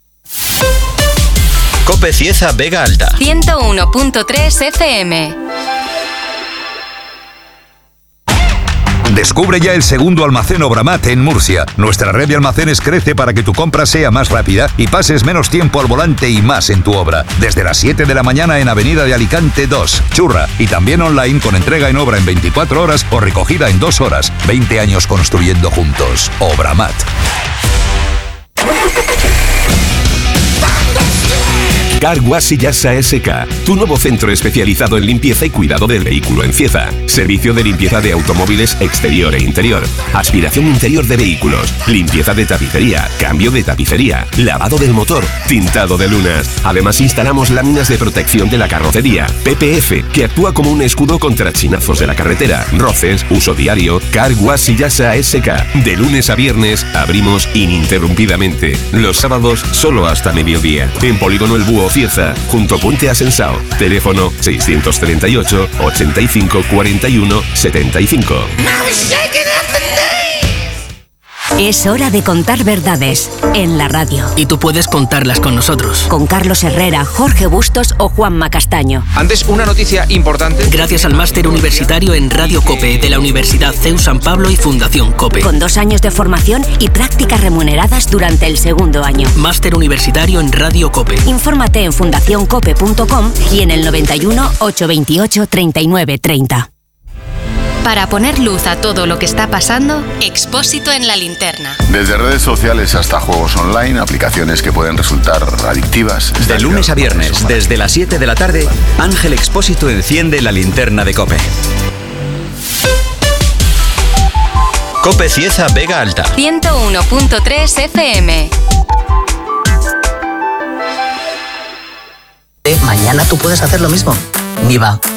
COPE Cieza Vega Alta ciento uno punto tres F M. Descubre ya el segundo almacén Obramat en Murcia. Nuestra red de almacenes crece para que tu compra sea más rápida y pases menos tiempo al volante y más en tu obra. Desde las siete de la mañana en Avenida de Alicante dos, Churra, y también online con entrega en obra en veinticuatro horas o recogida en dos horas. veinte años construyendo juntos. Obramat. Car Wash y Yasa S K, tu nuevo centro especializado en limpieza y cuidado del vehículo en Cieza. Servicio de limpieza de automóviles exterior e interior, aspiración interior de vehículos, limpieza de tapicería, cambio de tapicería, lavado del motor, tintado de lunas. Además instalamos láminas de protección de la carrocería, P P F, que actúa como un escudo contra chinazos de la carretera, roces, uso diario. Car Wash y Yasa S K. De lunes a viernes abrimos ininterrumpidamente. Los sábados solo hasta mediodía. En Polígono El Búho Cieza, junto a Puente Asensao. Teléfono seiscientos treinta y ocho, ochenta y cinco, cuarenta y uno, setenta y cinco. Es hora de contar verdades en la radio. Y tú puedes contarlas con nosotros. Con Carlos Herrera, Jorge Bustos o Juanma Castaño. Antes, una noticia importante. Gracias al máster universitario en Radio COPE de la Universidad C E U San Pablo y Fundación COPE. Con dos años de formación y prácticas remuneradas durante el segundo año. Máster universitario en Radio COPE. Infórmate en fundación cope punto com y en el noventa y uno, ochocientos veintiocho, treinta y nueve treinta. Para poner luz a todo lo que está pasando, Expósito en la linterna. Desde redes sociales hasta juegos online, aplicaciones que pueden resultar adictivas. De lunes a viernes, desde las siete de la tarde, Ángel Expósito enciende la linterna de COPE. COPE Cieza Vega Alta. ciento uno punto tres F M. Mañana tú puedes hacer lo mismo. Niva,